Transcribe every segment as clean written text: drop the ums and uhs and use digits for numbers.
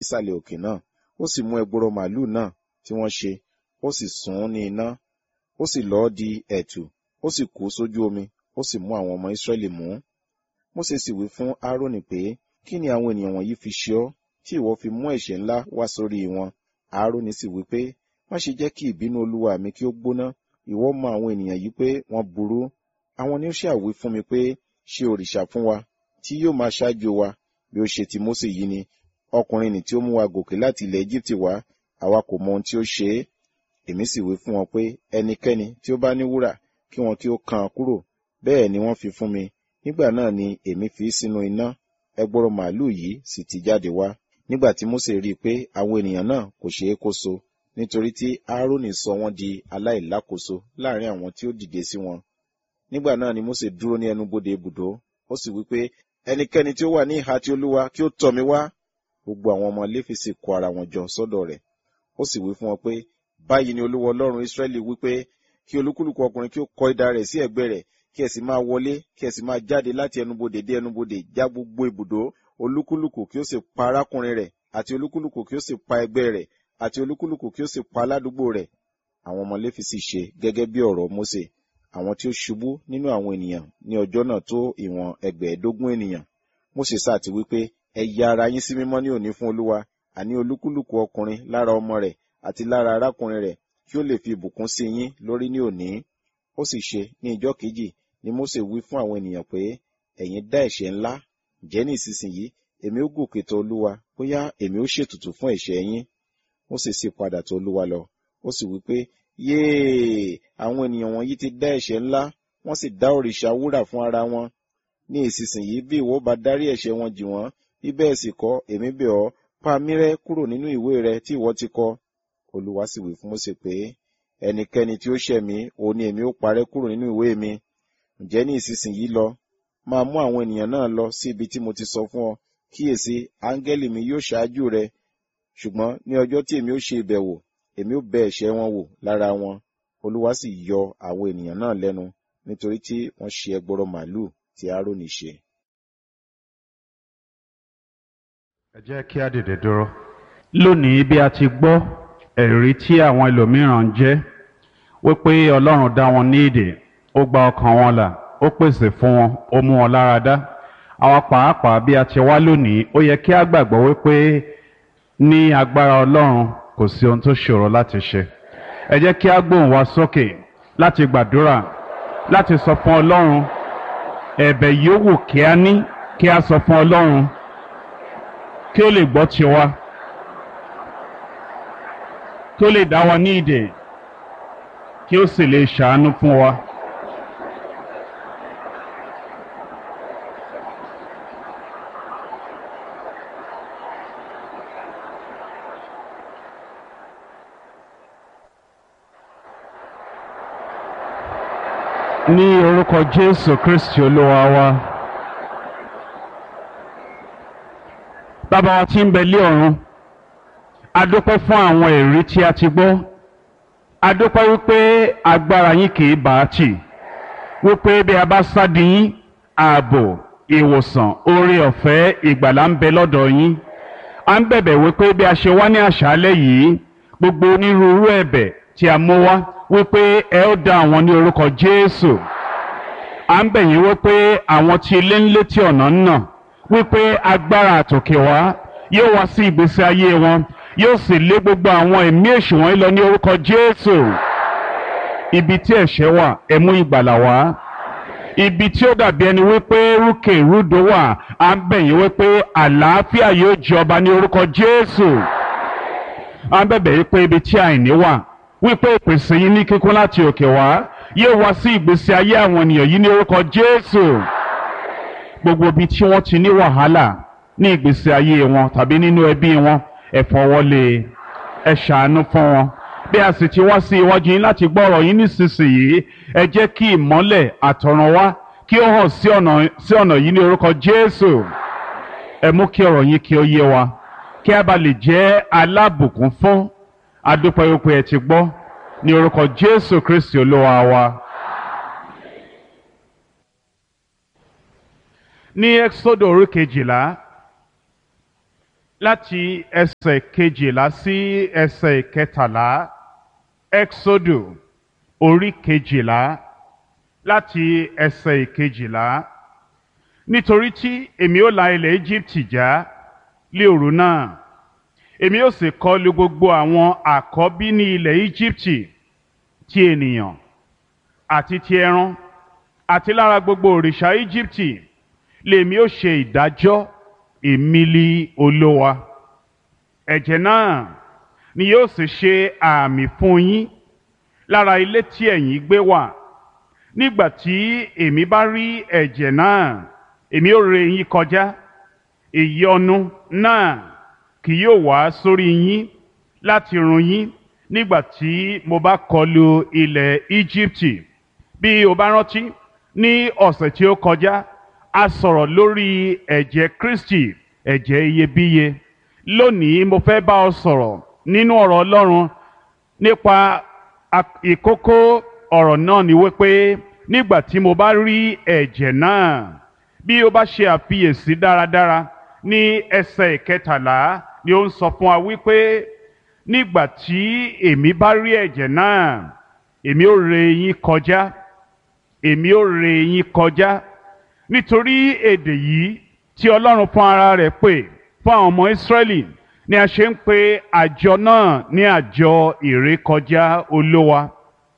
ìsàlẹ̀ òkè náà, ó sì mú ẹgbọrọ màlúù náà tí wọ́n ṣe, ó sì sùn ún ní iná, ó sì lọ̀ ọ́ di ẹ̀tù, ó sì kú sójú omi, ó sì mú àwọn ọmọ Ísírẹ́lì mú. Mósè sì wí fún Áárónì pé, kí ni àwọn ènìyàn wọ̀nyí fi ṣe ọ́, tí ìwọ fi mú ẹ̀ṣẹ̀ ńlá wá sórí wọn? Áárónì sì wí pé, má ṣe jẹ́ kí ìbínú olúwa mi kí ó gbóná, ìwọ mọ àwọn ènìyàn yìí pé wọ́n burú. Àwọn ni ó ṣà wí fún mi pé, ṣe òrìṣà fún wa, tí yóò máa ṣáájú wa, bí ó ṣe ti Mósè yìí ni. Ọkùnrin nì tí ó mú wa gòkè láti ilẹ̀ Égíptì wá, àwa kò mọ ohun tí ó ṣe é. Èmi sì wí fún wọn pé, ẹnikẹ́ni tí ó bá ní wúrà, kí wọn kí ó kan án kúrò. Bẹ́ẹ̀ ni wọ́n fi fún mi. Nígbà náà ni èmi fi sínú iná, ẹgbọrọ màlúù yìí sì ti jáde wá. Nígbà tí Mósè rí i pé àwọn ènìyàn náà kò ṣe é kóso, nítorí tí Áárónì sọ wọ́n di aláìlákòóso láàrin àwọn tí ó dìde sí wọn. Nígbà náà ni Mósè dúró ní ẹnubodè ibùdó, ó sì wí pé, ẹnikẹ́ni tí ó wà ní ìhà ti Olúwa kí ó tọ̀ mí wá. Gbogbo àwọn ọmọ Léfì sì kó ara wọn jọ sọ́dọ̀ rẹ̀. Ó sì wí fún wọn pé, báyìí ni Olúwa Ọlọ́run Ísírẹ́lì wí pé, kí olúkúlùkù ọkùnrin kí ó kọ idà rẹ̀ sí ẹ̀gbẹ́ rẹ̀, kí ẹ sì máa wọlé, kí ẹ sì máa jáde láti ẹnubodè dé ẹnubodè, já gbogbo ibùdó, olúkúlùkù kí ó sì pa arákùnrin rẹ̀, àti olúkúlùkù kí ó sì pa ẹgbẹ́ rẹ̀, àti olúkúlùkù kí ó sì pa aládùúgbò rẹ̀. Àwọn ọmọ Léfì sì ṣe gẹ́gẹ́ bí ọ̀rọ̀ Mósè. Àwọn tí ó ṣubú nínú àwọn ènìyàn ní ọjọ́ náà tó ìwọ̀n 15,000 ènìyàn. Mósè sá ti wí pé, ẹ ya ara yín sí mímọ́ ní òní fún Olúwa, àní olúkúlùkù ọkùnrin lára ọmọ rẹ̀ àti lára arákùnrin rẹ̀, kí ó lè fi ìbùkún sí yín lórí ní òní. Ó sì ṣe ní ìjọ́ kejì ni Mósè wí fún àwọn ènìyàn pé, ẹ̀yin dá ẹ̀ṣẹ̀ ńlá, ǹjẹ́ ní ìsinsìnyí èmi ó gòkè tọ̀ Olúwa, bóyá èmi ó ṣètùtù fún ẹ̀ṣẹ̀ yín. Mósè sì padà tọ̀ Olúwa lọ, ó sì wí pé, yéè, àwọn ènìyàn wọ̀nyí ti dá ẹ̀ṣẹ̀ ńlá, wọ́n sì dá òrìṣà wúrà fún ara wọn. Ní ìsinsìnyí bí ìwọ bá dárí ẹ̀ṣẹ̀ wọn jì wọ́n, bí bẹ́ẹ̀ sì kọ́, èmi bẹ̀ ọ́, pa mí rẹ́ kúrò nínú ìwé rẹ tí ìwọ ti kọ. Olúwa sì wí fún Mósè pé, ẹnikẹ́ni tí ó ṣẹ̀ mí, òun ni èmi ó parẹ́ kúrò nínú ìwé mi. Ǹjẹ́ ní ìsinsìnyí lọ, máa mú àwọn ènìyàn náà lọ sí ibi tí mo ti sọ fún ọ. Kíyèsí, áńgẹ́lì mi yóò ṣáájú rẹ. Ṣùgbọ́n ní ọjọ́ tí èmi ó ṣe ìbẹ̀wò, èmi ó bẹ ẹ̀ṣẹ̀ wọn wò lára wọn. Olúwa sì yọ àwọn ènìyàn náà lẹ́nu, nítorí tí wọ́n ṣe ẹgbọrọ màlúù tí Áárónì ṣe. Ẹ jẹ́ kí a dìde dúró. Lónìí bí a ti gbọ́ ẹ̀rí tí àwọn ẹlòmíràn ń jẹ́ wípé Ọlọ́run dá wọn ní ìdè, ó gba ọkàn wọn là, ó pèsè fún wọn, ó mú wọn lára dá. Àwa pàápàá bí a ti wá lónìí, ó yẹ kí a gbàgbọ́ wípé ní agbára Ọlọ́run kò sí ohun tó ṣòro láti ṣe. Ẹ jẹ́ kí a gbóhùn wa sókè láti gbàdúrà, láti sọ fún Ọlọ́run ẹ̀bẹ̀ yòówù kí a ní, kí a sọ fún Ọlọ́run kí ó lè gbọ́ tiwa, kí ó lè dá wa ní ìdè, kí ó sì lè ṣàánú fún wa. Ní orúkọ Jésù Kristi Olúwa wa. Bàbá wa tí ń bẹ lé ọ̀run, a dúpẹ́ fún àwọn ẹ̀rí tí a ti gbọ́. A dúpẹ́ wípé agbára yín kì í bá a tì, wípé bí a bá sádi yín, ààbò, ìwòsàn, oore ọ̀fẹ́, ìgbàlà ń bẹ lọ́dọ̀ yín. A ń bẹ̀bẹ̀ wípé bí a ṣe wá ní àṣálẹ́ yìí, gbogbo onírúurú ẹ̀bẹ̀ tí a mú wá, wípé ẹ ó dá àwọn ní orúkọ Jésù. À ń bẹ̀ yín wípé àwọn tí ilé ń létí ọ̀nà ń nà, wípé agbára àtòkè wá yóò wá sí ìgbésí ayé wọn, yóò sì lé gbogbo àwọn ẹ̀mí èṣù wọ̀nyí lọ ní orúkọ Jésù. Ibi tí ẹ̀ṣẹ̀ wà, ẹ mú ìgbàlà wá. Ibi tí ó dàbí ẹni wípé rúkè rúdò wà, à ń bẹ̀ yín wípé àlàáfíà yóò jọba ní orúkọ Jésù. À ń bẹ̀bẹ̀ wípé ibi tí àìní wà, wípé ìpèsè yín ní kíkún láti òkè wá yóò wá sí ìgbésí ayé àwọn ènìyàn yìí ní orúkọ Jésù. Gbogbo ibi tí wọ́n ti ní wàhálà ní ìgbésí ayé wọn tàbí nínú ẹbí wọn, ẹ fọwọ́lé, ẹ ṣàánú fún wọn. Bí a sì ti wá sí iwájú yín láti gbọ́ ọ̀rọ̀ yín nísinsìnyí, ẹ jẹ́ kí ìmọ́lẹ̀ àtọ̀run wá kí ó hàn sí ọ̀nà yìí ní orúkọ Jésù. Ẹ mú kí ọ̀rọ̀ yín kí ó yé wa, kí a bá lè jẹ́ alábùkún fún. A dúpẹ́ wípé ẹ ti gbọ́ ní orúkọ Jésù Kristi Olúwa wa. Ní Ẹ́kísódù orí 12, láti ẹsẹ̀ kejìlá sí ẹsẹ̀ kẹtàlá. Exodu orí kejìlá láti ẹsẹ̀ kejìlá. Nítorí tí èmi ó la ilẹ̀ Íjíbítì já lé òru náà, èmi ó sì kọlu gbogbo àwọn àkọ́bí ní ilẹ̀ Íjíbítì, ti ènìyàn àti ti ẹran, àti lára gbogbo òrìṣà Íjíbítì lèmi ó ṣe ìdájọ́. Èmi li Olúwa. Ẹ̀jẹ̀ náà ni yóò sì ṣe àmì fún yín lára ilé tí ẹ̀yin gbé wà. Nígbà tí èmi bá rí ẹ̀jẹ̀ náà, èmi ó ré yín kọjá. Ìyọnu náà kì yóò wá sórí yín láti run yín nígbà tí mo bá kọlu ilẹ̀ Íjíbítì. Bí o bá rántí, ní ọ̀sẹ̀ tí ó kọjá, a sọ̀rọ̀ lórí ẹ̀jẹ̀ Kristi, ẹ̀jẹ̀ iyebíye. Lónìí mo fẹ́ bá ọ sọ̀rọ̀ nínú ọ̀rọ̀ Ọlọ́run nípa ìkókó ọ̀rọ̀ náà ni wípé nígbà tí mo bá rí ẹ̀jẹ̀ náà, bí o bá ṣe àfiyèsí dáradára ní ẹsẹ̀ ìkẹtàlá ni ó ń sọ fún wa wípé nígbà tí èmi bá rí ẹ̀jẹ̀ náà, èmi ó ré yín kọjá. Èmi ó ré yín kọjá. Nítorí èdè yìí tí Ọlọ́run fún ara rẹ̀ pè fún àwọn ọmọ Ísírẹ́lì ni a ṣe ń pe àjọ náà ní àjọ ìrékọjá Olúwa.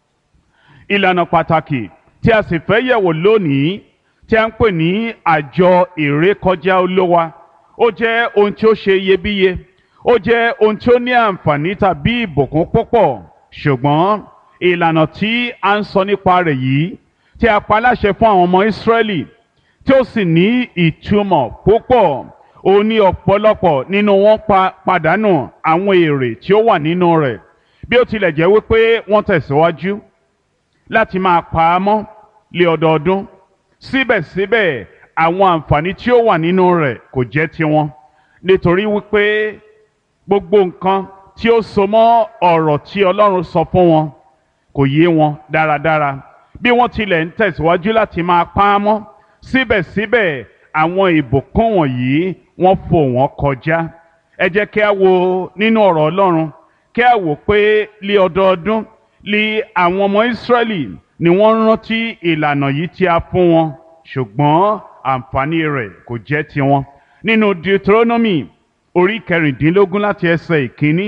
Ìlànà pàtàkì tí a sì fẹ́ yẹ̀wò lónìí tí a ń pè ní àjọ ìrékọjá Olúwa, ó jẹ́ ohun tí ó ṣe iyebíye, ó jẹ́ ohun tí ó ní àǹfààní tàbí ìbùkún púpọ̀. Ṣùgbọ́n ìlànà tí a ń sọ nípa rẹ̀ yìí tí a pa láṣẹ fún àwọn ọmọ Ísírẹ́lì tí ó sì ní ìtumọ̀ púpọ̀, ó ní ọ̀pọ̀lọpọ̀ nínú wọn pàdánù àwọn èrè tí ó wà nínú rẹ̀. Bí ó tilẹ̀ jẹ́ wípé wọ́n tẹ̀síwájú láti máa pa á mọ́ lé ọdọọdún, síbẹ̀síbẹ̀ àwọn àǹfààní tí ó wà nínú rẹ̀ kò jẹ́ tiwọn, nítorí wípé gbogbo nǹkan tí ó so mọ́ ọ̀rọ̀ tí Ọlọ́run sọ fún wọn kò yé wọn dáradára. Bí wọ́n tilẹ̀ ń tẹ̀síwájú láti máa pa á mọ́, síbẹ̀síbẹ̀ àwọn ìbùkún wọ̀nyí wọ́n fò wọ́n kọjá. Ẹ jẹ́ kí a wo nínú ọ̀rọ̀ Ọlọ́run, kí a wò pé lé ọdọọdún lé àwọn ọmọ Ísírẹ́lì ni wọ́n rántí ìlànà yìí tí a fún wọn, ṣùgbọ́n àǹfààní rẹ̀ kò jẹ́ tiwọn. Nínú Deuteronomy orí kẹrìndínlógún láti ẹsẹ̀ ìkíní.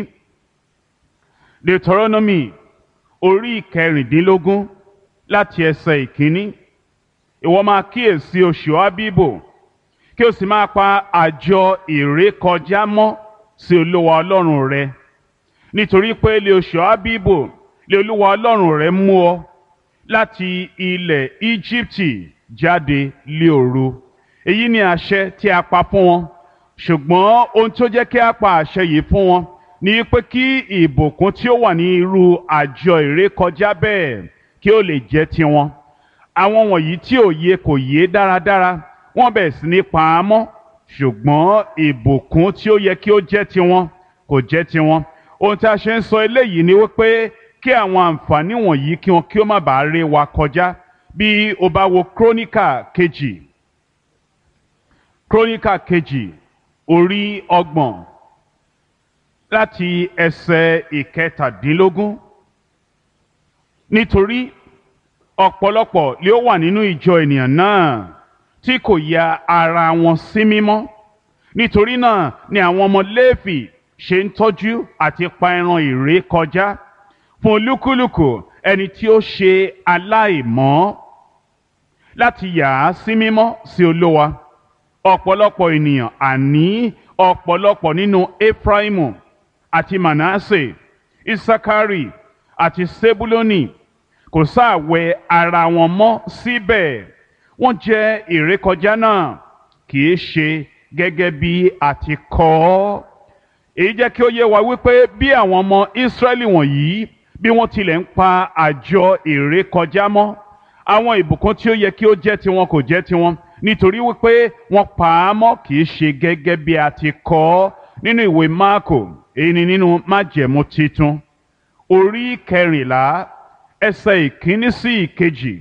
Deuteronomy orí kẹrìndínlógún láti ẹsẹ̀ ìkíní. Ìwọ máa kíyèsí oṣù Ábíbò, kí o sì máa pa àjọ ìrékọjá mọ́ sí Olúwa Ọlọ́run rẹ. Nítorí pé lé oṣù Ábíbò lé Olúwa Ọlọ́run rẹ mú ọ láti ilẹ̀ Íjíbítì jáde lé òru. Èyí ni àṣẹ tí a pa fún wọn. Ṣùgbọ́n ohun tó jẹ́ kí a pa àṣẹ yìí fún wọn ni pé kí ìbùkún tí ó wà ní irú àjọ ìrékọjá bẹ́ẹ̀ kí ó lè jẹ́ tiwọn. Àwọn wọ̀nyí tí òye kò yé dáradára, wọ́n bẹ̀rẹ̀ sí ní pa á mọ́, ṣùgbọ́n ìbùkún tí ó yẹ kí ó jẹ́ tiwọn kò jẹ́ tiwọn. Ohun tí a ṣe ń sọ eléyìí ni wípé kí àwọn àǹfààní wọ̀nyí kí wọn kí ó má bàa ré wa kọjá. Bí o bá wo Kíróníkà kejì orí 30 láti ẹsẹ̀ ìkẹtàdínlógún. Nítorí ọ̀pọ̀lọpọ̀ lé ó wà nínú ìjọ ènìyàn náà tí kò ya ara wọn sí mímọ́. Nítorí náà ni àwọn ọmọ Léfì ṣe ń tọ́jú àti pa ẹran ìrékọjá fún olúkúlùkù ẹni tí ó ṣe aláìmọ́, láti yà á sí mímọ́ sí Olúwa. Ọ̀pọ̀lọpọ̀ ènìyàn, àní ọ̀pọ̀lọpọ̀ nínú Éfráímù àti Mànásè, Ísákárì àti Sébúlónì kò sáàwẹ̀ ara wọn mọ́ síbẹ̀. Wọ́n jẹ ìrékọjá náà kì í ṣe gẹ́gẹ́ bí a ti kọ ọ́. Èyí jẹ́ kí ó yé wa wípé bí àwọn ọmọ Ísírẹ́lì wọ̀nyí bí wọ́n tilẹ̀ ń pa àjọ ìrékọjá mọ́, àwọn ìbùkún tí ó yẹ kí ó jẹ́ tiwọn kò jẹ́ tiwọn, nítorí wípé wọ́n pa á mọ́ kì í ṣe gẹ́gẹ́ bí a ti kọ ọ́. Nínú ìwé Máàkò, èyí ni nínú Májẹ̀mú Titun orí 14 ẹsẹ̀ ìkíní sí ìkejì.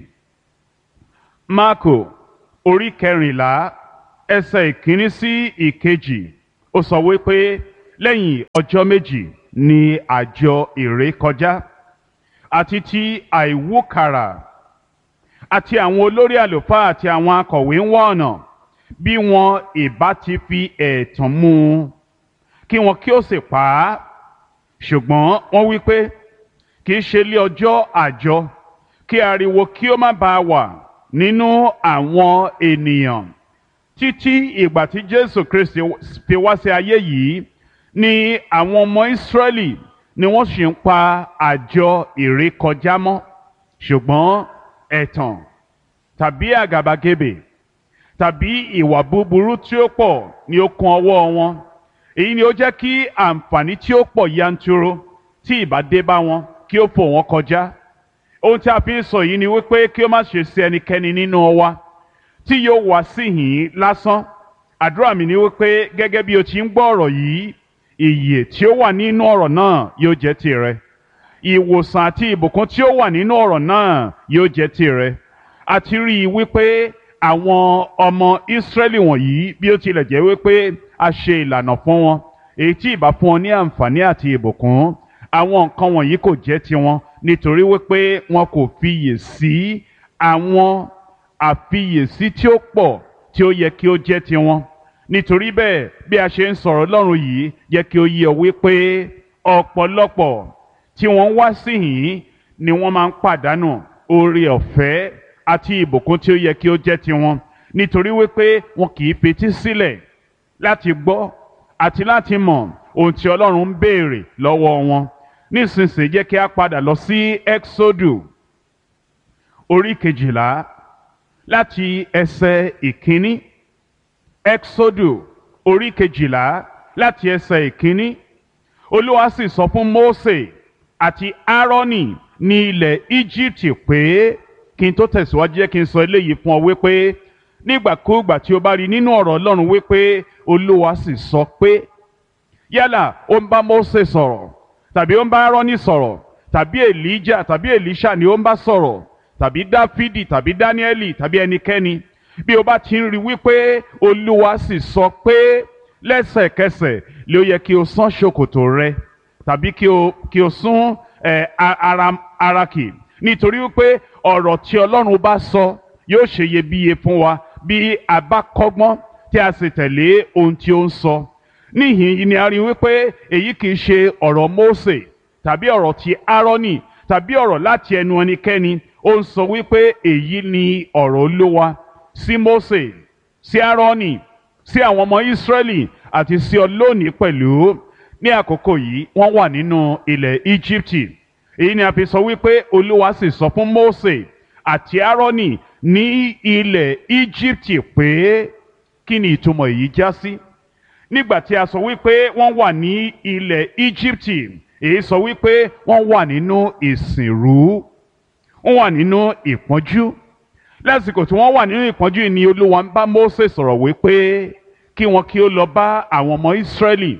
Máàkò orí 14 ẹsẹ̀ ìkíní sí ìkejì. ó sọ wípé lẹ́yìn ọjọ́ méjì ni àjọ ìrékọjá àti ti àìwúkàrà àti àwọn olórí àlùfáà àti àwọn akọ̀wé ń wá ọ̀nà bí wọn ìbá ti fi ẹ̀tàn mú un kí wọn kí ó sì pa á. Ṣùgbọ́n wọ́n wí pé kì í ṣe lé ọjọ́ àjọ kí ariwo kí ó má bàa wà nínú àwọn ènìyàn. Títí ìgbà tí Jésù Kristi fi wá sí ayé yìí ni àwọn ọmọ Ísírẹ́lì ni wọ́n sì ń pa àjọ ìrékọjá mọ́. Ṣùgbọ́n ẹ̀tàn tàbí àgàbàgebè tàbí ìwà búburú tí ó pọ̀ ni ó kún ọwọ́ wọn. Èyí ni ó jẹ́ kí àǹfààní tí ó pọ̀ yanturu tí ìbá dé bá wọn kí ó fò wọ́n kọjá. Ohun tí a fi ń sọ yìí ni wípé kí ó má ṣe sí ẹnikẹ́ni nínú wa tí yóò wá síhìn lásán. Àdúrà mi ni wípé gẹ́gẹ́ bí o ti ń gbọ́ ọ̀rọ̀ yìí, ìyè tí ó wà nínú ọ̀rọ̀ náà yóò jẹ́ tìrẹ. Ìwòsàn àti ìbùkún tí ó wà nínú ọ̀rọ̀ náà yóò jẹ́ tìrẹ. A ti rí i wípé àwọn ọmọ Ísírẹ́lì wọ̀nyí, bí ó tilẹ̀ jẹ́ wípé a ṣe ìlànà fún wọn èyí tí ìbá fún wọn ní àǹfààní àti ìbùkún, àwọn nǹkan wọ̀nyí kò jẹ́ tiwọn nítorí wípé wọn kò fiyè sí àwọn àfiyèsí tí ó pọ̀ tí ó yẹ kí ó jẹ́ tiwọn. Nítorí bẹ́ẹ̀, bí a ṣe ń sọ̀rọ̀ Ọlọ́run yìí, yẹ kí ó yé ọ wípé ọ̀pọ̀lọpọ̀ tí wọ́n wá síhìn ni wọ́n máa ń pàdánù oore ọ̀fẹ́ àti ìbùkún tí ó yẹ kí ó jẹ́ tiwọn, nítorí wípé wọn kì í fetí sílẹ̀ láti gbọ́ àti láti mọ̀ ohun tí Ọlọ́run ń béèrè lọ́wọ́ wọn. Nísinsìnyí jẹ́ kí a padà lọ sí Ẹ́ksódù orí 12 láti ẹsẹ̀ ìkíní. Ẹ́ksódù orí 12 láti ẹsẹ̀ ìkíní. Olúwa sì sọ fún Mósè àti Áárónì ní ilẹ̀ Íjíbítì pé, kí n tó tẹ̀síwájú jẹ́ kí n sọ eléyìí fún ọ wípé nígbàkúùgbà tí o bá rí nínú ọ̀rọ̀ Ọlọ́run wípé Olúwa sì sọ pé, yálà ó ń bá Mósè sọ̀rọ̀ tàbí ó ń bá Áárónì sọ̀rọ̀ tàbí Èlíjà tàbí Èlíṣà ni ó ń bá sọ̀rọ̀ tàbí Dáfídì tàbí Dáníẹ́lì tàbí ẹnikẹ́ni, bí o bá ti ń rí wípé Olúwa sì sọ pé, lẹ́sẹ̀kẹsẹ̀ ló yẹ kí o sán ṣòkòtò rẹ tàbí kí o sún ara kì, nítorí wípé ọ̀rọ̀ tí Ọlọ́run bá sọ yóò ṣe iyebíye fún wa bí a bá kọ́gbọ́n tí a sì tẹ̀lé ohun tí ó ń sọ. Níhìn-ín ni a rí wípé èyí kìí ṣe ọ̀rọ̀ Mósè tàbí ọ̀rọ̀ ti Áárónì tàbí ọ̀rọ̀ láti ẹnu ẹnikẹ́ni. Ó ń sọ wípé èyí ni ọ̀rọ̀ Olúwa sí Mósè, sí Áárónì, sí àwọn ọmọ Ísírẹ́lì àti sí ọ lónìí pẹ̀lú. Ní àkókò yìí wọ́n wà nínú ilẹ̀ Íjíbítì. Èyí ni a fi sọ wípé Olúwa sì sọ fún Mósè àti Áárónì ní ilẹ̀ Íjíbítì pé, kí ni ìtumọ̀ èyí já sí? Nígbà tí a sọ wípé wọ́n wà ní ilẹ̀ Íjíbítì, èyí sọ wípé wọ́n wà nínú ìsìnrú, wọ́n wà nínú ìpọ́njú. Lásìkò tí wọ́n wà nínú ìpọ́njú ni Olúwa ń bá Mósè sọ̀rọ̀ wípé kí wọn kí ó lọ bá àwọn ọmọ Ísírẹ́lì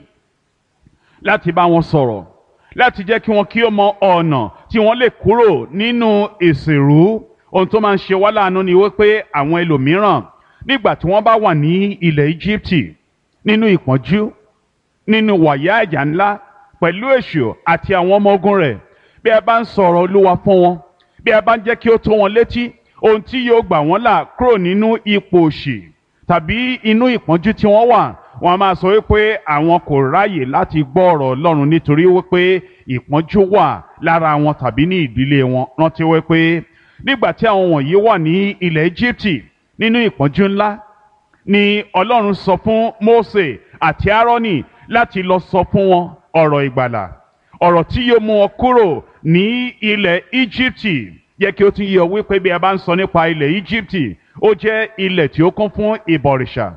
láti bá wọn sọ̀rọ̀, láti jẹ́ kí wọn kí ó mọ ọ̀nà tí wọ́n lè kúrò nínú ìsìnrú. Ohun tó máa ń ṣe wá láàánú ni wípé àwọn ẹlòmíràn nígbà tí wọ́n bá wà ní ilẹ̀ Íjíbítì nínú ìpọ́njú, nínú wàyà ìjà ńlá pẹ̀lú èṣù àti àwọn ọmọ ogun rẹ̀, bí a bá ń sọ̀rọ̀ Olúwa fún wọn, bí a bá ń jẹ́ kí ó tó wọn létí ohun tí yóò gbà wọ́n là kúrò nínú ipò òṣì tàbí inú ìpọ́njú tí wọ́n wà, wọ́n á máa sọ wípé àwọn kò ráyè láti gbọ́ ọ̀rọ̀ Ọlọ́run nítorí wípé ìpọ́njú wà lára wọn tàbí ní ìdílé wọn. Rántí wípé nígbà tí àwọn wọ̀nyí wà ní ilẹ̀ Íjíbítì nínú ìpọ́njú ńlá ni Ọlọ́run sọ fún Mósè àti Áárónì láti lọ sọ fún wọn ọ̀rọ̀ ìgbàlà, ọ̀rọ̀ tí yóò mú wọn kúrò ní ilẹ̀ Íjíbítì. Yẹ kí ó tún yé ọ wípé bí a bá ń sọ nípa ilẹ̀ Íjíbítì, ó jẹ́ ilẹ̀ tí ó kún fún ìbọ̀rìṣà.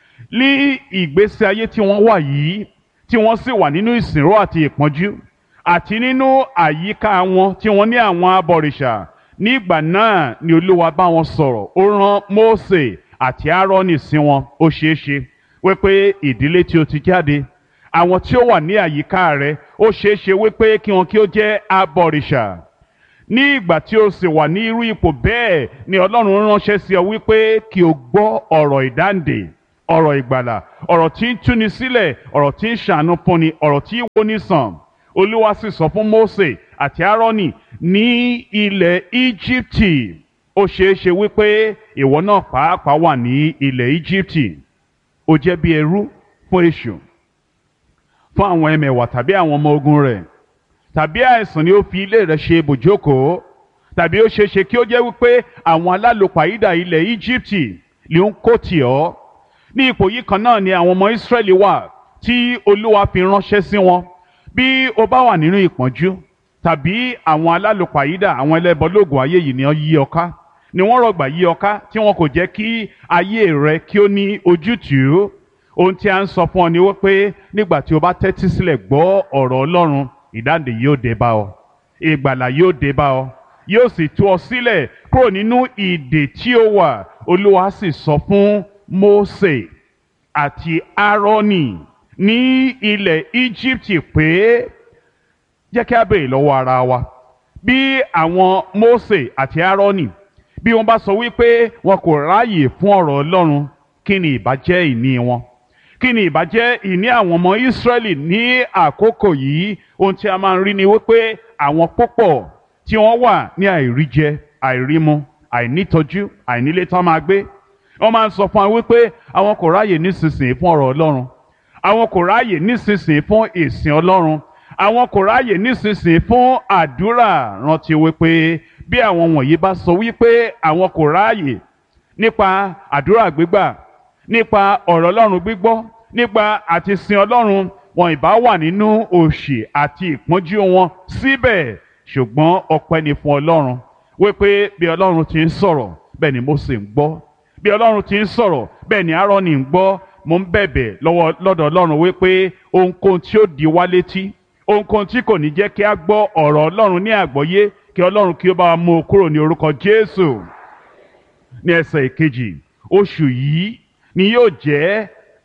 Ní ìgbésí ayé tí wọ́n wà yìí, tí wọ́n sì wà nínú ìsìnrú àti ìpọ́njú àti nínú àyíká wọn tí wọ́n ní àwọn abọ̀rìṣà, nígbà náà ni Olúwa bá wọn sọ̀rọ̀. Ó rán Mósè àti Áárónì sí wọn. Ó ṣeé ṣe wípé ìdílé tí ó ti jáde, àwọn tí ó wà ní àyíká rẹ̀, ó ṣeé ṣe wípé kí wọn kí ó jẹ́ abọ̀rìṣà. Ní ìgbà tí o sì wà ní irú ipò bẹ́ẹ̀ ni Ọlọ́run ránṣẹ́ sí ọ wípé kí o gbọ́ ọ̀rọ̀ ìdáǹdè, ọ̀rọ̀ ìgbàlà, ọ̀rọ̀ tí ń túni sílẹ̀, ọ̀rọ̀ tí ń ṣàánú fúnni, ọ̀rọ̀ tí ń woni sàn. Olúwa sì sọ fún Mósè àti Áárónì ní ilẹ̀ Íjíbítì. Ó ṣeé ṣe wípé ìwọ náà pàápàá wà ní ilẹ̀ Íjíbítì. Ó jẹ́ bí ẹrú fún èṣù, fún àwọn ẹmẹ̀wà tàbí àwọn ọmọ ogun rẹ̀, tàbí àìsàn ni ó fi ilé rẹ̀ ṣe ibùjókòó, tàbí ó ṣeé ṣe kí ó jẹ́ wípé àwọn alálòpàídà ilẹ̀ Íjíbítì ló ń kó tì ọ́. Ní ipò yìí kan náà ni àwọn ọmọ Ísírẹ́lì wà tí Olúwa fi ránṣẹ́ sí wọn. Bí o bá wà nínú ìpọ́njú, tàbí àwọn alálòpàídà, àwọn ẹlẹ́bọlóògùn ayé yìí ni wọ́n yí ọ ká, ni wọ́n rọ̀gbà yí ọ ká, tí wọn kò jẹ́ kí ayé rẹ kí ó ní ojútùú. Ohun tí a ń sọ fún ọ ni wípé nígbà tí o bá tẹ́tí sílẹ̀ gbọ́ ọ̀rọ̀ Ọlọ́run, ìdáǹdè yóò dé bá ọ, ìgbàlà yóò dé bá ọ, yóò sì tú ọ sílẹ̀ kúrò nínú ìdè tí ó wà. Olúwa sì sọ fún Mósè àti Áárónì ní ilẹ̀ Íjíbítì pé, jẹ́ kí a béèrè lọ́wọ́ ara wa, bí àwọn Mósè àti Áárónì bí wọ́n bá sọ wípé wọn kò ráàyè fún ọ̀rọ̀ Ọlọ́run, kí ni ìbá jẹ́ ìní wọn? Kí ni ìbá jẹ́ ìní àwọn ọmọ Ísírẹ́lì ní àkókò yìí? Ohun tí a máa ń rí ni wípé àwọn púpọ̀ tí wọ́n wà ní àìríjẹ, àìrímu, àìnítọ́jú, àìnílé tán máa gbé, wọ́n máa ń sọ fún wa wípé àwọn kò ráàyè nísinsìnyí fún ọ̀rọ̀ Ọlọ́run, àwọn kò ráàyè nísinsìnyí fún ìsìn Ọlọ́run, àwọn kò ráàyè nísinsìnyí fún àdúrà. Rántí wípé bí àwọn wọ̀nyí bá sọ wípé àwọn kò ráàyè nípa àdúrà gbígbà, nípa ọ̀rọ̀ Ọlọ́run gbígbọ́, nípa àti sin Ọlọ́run, wọn ìbá wà nínú òṣì àti ìpọ́njú wọn síbẹ̀. Ṣùgbọ́n ọpẹ́ ni fún Ọlọ́run wípé bí Ọlọ́run ti ń sọ̀rọ̀ bẹ́ẹ̀ ni Mósè ń gbọ́, bí Ọlọ́run ti ń sọ̀rọ̀ bẹ́ẹ̀ ni Áárónì ń gbọ́. Mo ń bẹ̀bẹ̀ lọ́dọ̀ Ọlọ́run wípé ohunkóhun tí ó di wá létí, ohunkóhun tí kò ní jẹ́ kí a gbọ́ ọ̀rọ̀ Ọlọ́run ní àgbọ́yé, kí Ọlọ́run kí ó bá wa mú o kúrò ní orúkọ Jésù. Ní ẹsẹ̀ ìkejì, oṣù yìí ni yóò jẹ́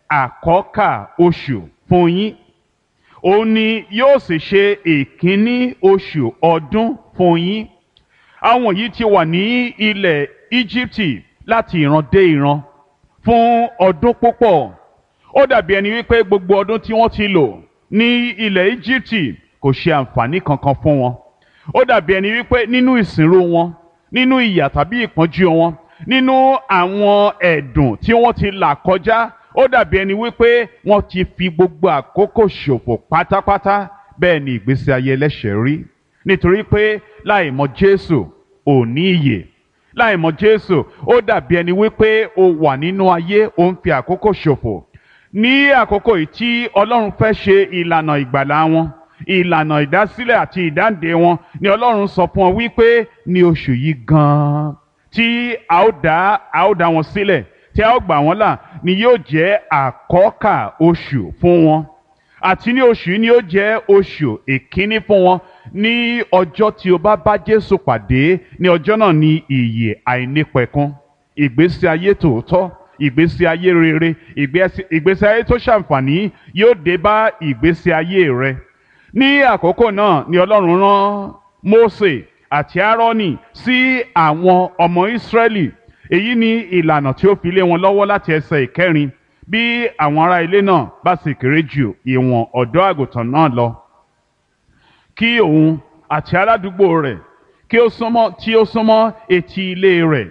àkọ́kà oṣù fún yín. Òun ni yóò sì ṣe ìkíní oṣù ọdún fún yín. Àwọn yìí ti wà ní ilẹ̀ Íjíbítì láti ìran dé ìran fún ọdún púpọ̀. Ó dàbí ẹni wípé gbogbo ọdún tí wọ́n ti lò ní ilẹ̀ Íjíbítì kò ṣe àǹfààní kankan fún wọn. Ó dàbí ẹni wípé nínú ìsìnrú wọn, nínú ìyà tàbí ìpọ́njú wọn, nínú àwọn ẹ̀dùn tí wọ́n ti là kọjá, ó dàbí ẹni wípé wọ́n ti fi gbogbo àkókò ṣòfò pátápátá. Bẹ́ẹ̀ ni ìgbésí ayé ẹlẹ́ṣẹ̀ rí, nítorí pé láì mọ̀ Jésù ò ní ìyè. Láì mọ̀ Jésù ó dàbí ẹni wípé o wà nínú ayé, o ń fi àkókò ṣòfò. Ní àkókò yìí tí Ọlọ́run fẹ́ ṣe ìlànà ìgbàlà wọn, ìlànà ìdásílẹ̀ àti ìdáǹdè wọn, ni Ọlọ́run sọ fún wọn wípé ní oṣù yìí gan-an tí a ó dá wọn sílẹ̀, tí a ó gbà wọ́n là, ni yóò jẹ́ àkọ́kà oṣù fún wọn. Àti ní oṣù yìí ni yóò jẹ́ oṣù ìkíní fún wọn. Ní ọjọ́ tí o bá bá Jésù pàdé, ní ọjọ́ náà ni ìyè àìnípẹ̀kun, ìgbésí ayé tòótọ́, ìgbésí ayé rere, ìgbésí ayé tó ṣàǹfààní yóò dé bá ìgbésí ayé rẹ. Ní àkókò náà ni Ọlọ́run rán Mósè àti Áárónì sí àwọn ọmọ Ísírẹ́lì. Èyí ni ìlànà tí ó fi lé wọn lọ́wọ́ láti ẹsẹ̀ ìkẹrin. Bí àwọn ará ilé náà bá sì kéré jù ìwọ̀n ọ̀dọ́ àgùntàn náà lọ, kí òun àti aládùúgbò rẹ̀ tí ó súnmọ́ etí ilé rẹ̀,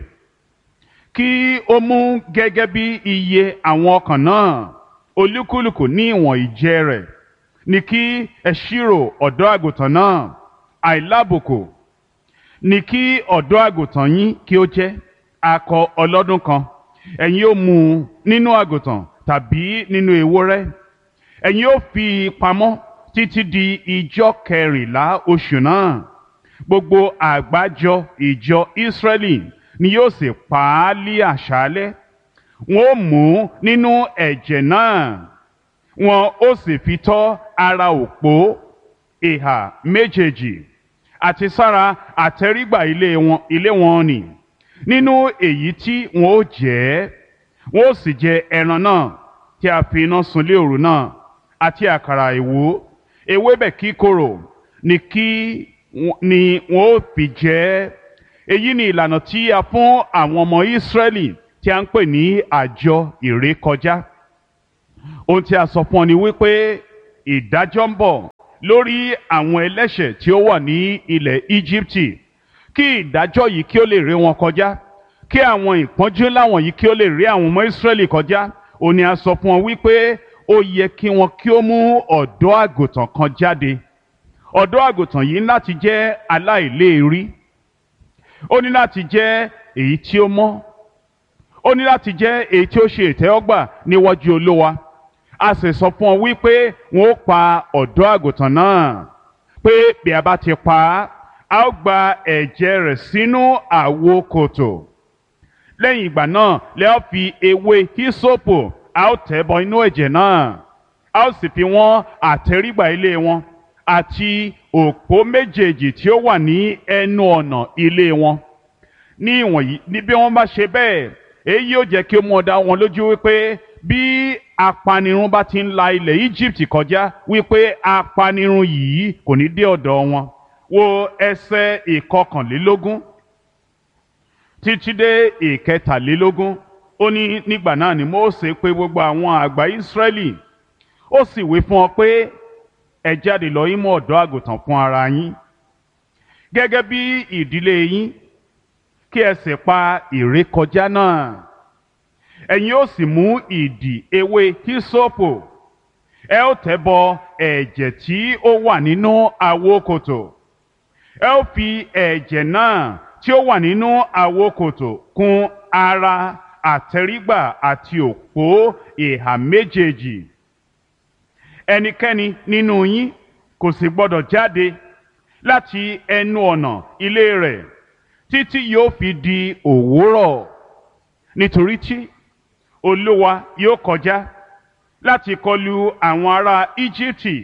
kí ó mú gẹ́gẹ́ bí iye àwọn ọkàn náà, olúkúlùkù ní ìwọ̀n ìjẹ rẹ̀, ní kí ẹ ṣírò ọ̀dọ́ àgùntàn náà. Àìlábùkù ní kí ọ̀dọ́ àgùntàn yín kí ó jẹ́, akọ ọlọ́dún kan. Ẹ̀yin ó mú un nínú àgùntàn tàbí nínú ewúrẹ́. Ẹ̀yin ó fi pamọ́ títí di ijọ́ kẹrìnlá oṣù náà. Gbogbo àgbájọ ìjọ Ísírẹ́lì ni yóò sì pa á lí àṣálẹ́. Wọn ó mú nínú ẹ̀jẹ̀ náà, wọn ó sì fi tọ́ ara òpó ìhà méjèèjì àti sára àtẹ́rígbà ilé wọn nì. Nínú èyí tí wọn ó jẹ, wọn ó sì jẹ ẹran náà tí a fi iná sun lé òru náà, àti àkàrà ìwú, ewébẹ̀ kíkorò ni wọn ó fi jẹ. Èyí ni ìlànà tí a fún àwọn ọmọ Ísírẹ́lì tí a ń pè ní àjọ ìrékọjá. Ohun tí a sọ fún ọ ni wípé ìdájọ́ ń bọ̀ lórí àwọn ẹlẹ́ṣẹ̀ tí ó wà ní ilẹ̀ Íjíbítì, kí ìdájọ́ yìí kí ó lè ré wọn kọjá, kí àwọn ìpọ́njú láwọn yìí kí ó lè ré àwọn ọmọ Ísírẹ́lì kọjá. Ó ní a sọ fún wọn wípé ó yẹ kí wọn kí ó mú ọ̀dọ́ àgùntàn kan jáde. Ọ̀dọ́ àgùntàn yìí ní láti jẹ́ aláìléèrí, ó ní láti jẹ́ èyí tí ó mọ́, ó ní láti jẹ́ èyí tí ó ṣe ìtẹ́wọ́gbà níwájú Olúwa. A sì sọ fún ọ wípé wọn ó pa ọ̀dọ́ àgùntàn náà, pé bí a bá ti pa á, a ó gba ẹ̀jẹ̀ rẹ̀ sínú àwo kòtò. Lẹ́yìn ìgbà náà lẹ́ ó fi ewé hísópù, a ó tẹ̀ bọ inú ẹ̀jẹ̀ náà, a ó sì fi wọ́n àtẹ́rígbà ilé wọn àti òpó méjèèjì tí ó wà ní ẹnu ọ̀nà ilé wọn. Ní ìwọ̀nyí ní bí wọ́n bá ṣe bẹ́ẹ̀, èyí yóò jẹ́ kí ó mú ọ dá wọn lójú wípé bí apanirun bá ti ń la ilẹ̀ Egypt kọjá, wípé apanirun yìí kò ní dé ọ̀dọ̀ wọn. Wo ẹsẹ̀ ìkọkànlélógún títí dé ìkẹtàlélógún. Ó ní nígbà náà ni Mósè pè gbogbo àwọn àgbà Ísírẹ́lì, ó sì wí fún ọ pé ẹ jáde lọ yín mú ọ̀dọ́ àgùntàn fún ara yín gẹ́gẹ́ bí ìdílé yín, kí ẹ sì pa ìrékọjá náà. Ẹ̀yin ó sì mú ìdì ewé hísópù, ẹ ó tẹ̀ bọ ẹ̀jẹ̀ tí ó wà nínú àwo kòtò. Ẹ ó fi ẹ̀jẹ̀ náà tí ó wà nínú àwo kòtò kùn ara àtẹ́rígbà àti òpó ìhà méjèèjì. Ẹnikẹ́ni nínú yín kò sì gbọdọ̀ jáde láti ẹnu ọ̀nà ilé rẹ̀ títí yóò fi di òwúrọ̀, nítorí tí Olúwa yóò kọjá láti kọlu àwọn ará Íjíbítì.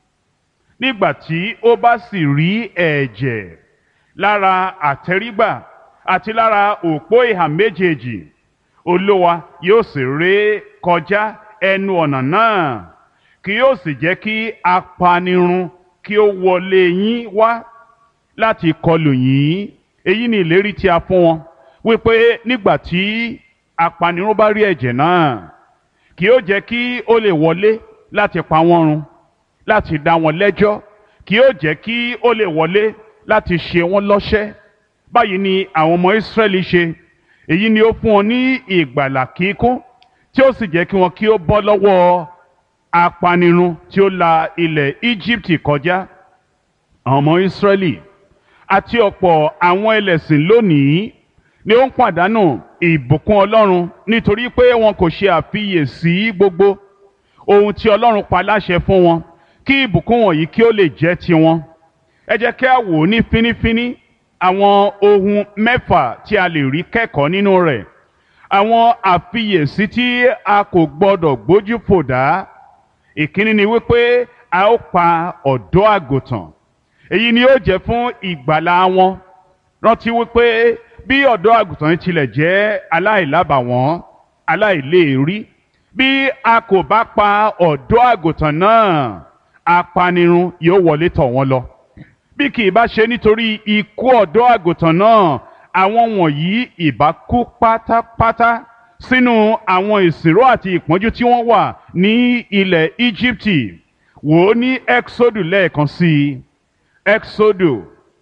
Nígbà tí ó bá sì rí ẹ̀jẹ̀ lára àtẹ́rígbà àti lára òpó ìhà méjèèjì, Olúwa yóò sì ré kọjá ẹnu ọ̀nà náà, kì yóò sì jẹ́ kí apanirun kí ó wọlé yín wá láti kọlù yín. Èyí ni ìlérí tí a fún wọn, wípé nígbà tí apanirun bá rí ẹ̀jẹ̀ náà, kì yóò jẹ́ kí ó lè wọlé láti pa wọ́n run, láti dá wọn lẹ́jọ́, kì yóò jẹ́ kí ó lè wọlé láti ṣe wọ́n lọ́ṣẹ́. Báyìí ni àwọn ọmọ Ísírẹ́lì ṣe. Èyí ni ó fún wọn ní ìgbàlà kíkún, tí ó sì jẹ́ kí wọn kí ó bọ́ lọ́wọ́ apanirun tí ó la ilẹ̀ Íjíbítì kọjá. Àwọn ọmọ Ísírẹ́lì àti ọ̀pọ̀ àwọn ẹlẹ́sìn lónìí ni ó ń pàdánù ìbùkún Ọlọ́run nítorí pé wọn kò ṣe àfiyèsí gbogbo ohun tí Ọlọ́run pa láṣẹ fún wọn, kí ìbùkún wọ̀nyí kí ó lè jẹ́ tiwọn. Ẹ jẹ́ kí a wò ní fínífíní àwọn ohun mẹ́fà tí a lè rí kẹ́kọ̀ọ́ nínú rẹ̀. Àwọn àfiyèsí tí a kò gbọdọ̀ gbójú fò dá. Ìkíní ni wípé a ó pa ọ̀dọ́ àgùntàn. Èyí ni ó jẹ́ fún ìgbàlà wọn. Rántí wípé bí ọ̀dọ́ àgùntàn tilẹ̀ jẹ́ aláìlábàwọ́n, aláìléèrí, bí a kò bá pa ọ̀dọ́ àgùntàn náà, apanirun yóò wọlé tọ̀ wọ́n lọ. Bí kì í bá ṣe nítorí ikú ọ̀dọ́ àgùntàn náà, àwọn wọ̀nyí ìbá kú pátápátá sínú àwọn ìsìnró àti ìpọ́njú tí wọ́n wà ní ilẹ̀ Íjíbítì. Wò ó ní Ẹ́kísódù lẹ́ẹ̀kan sí i. Ẹ́kísódù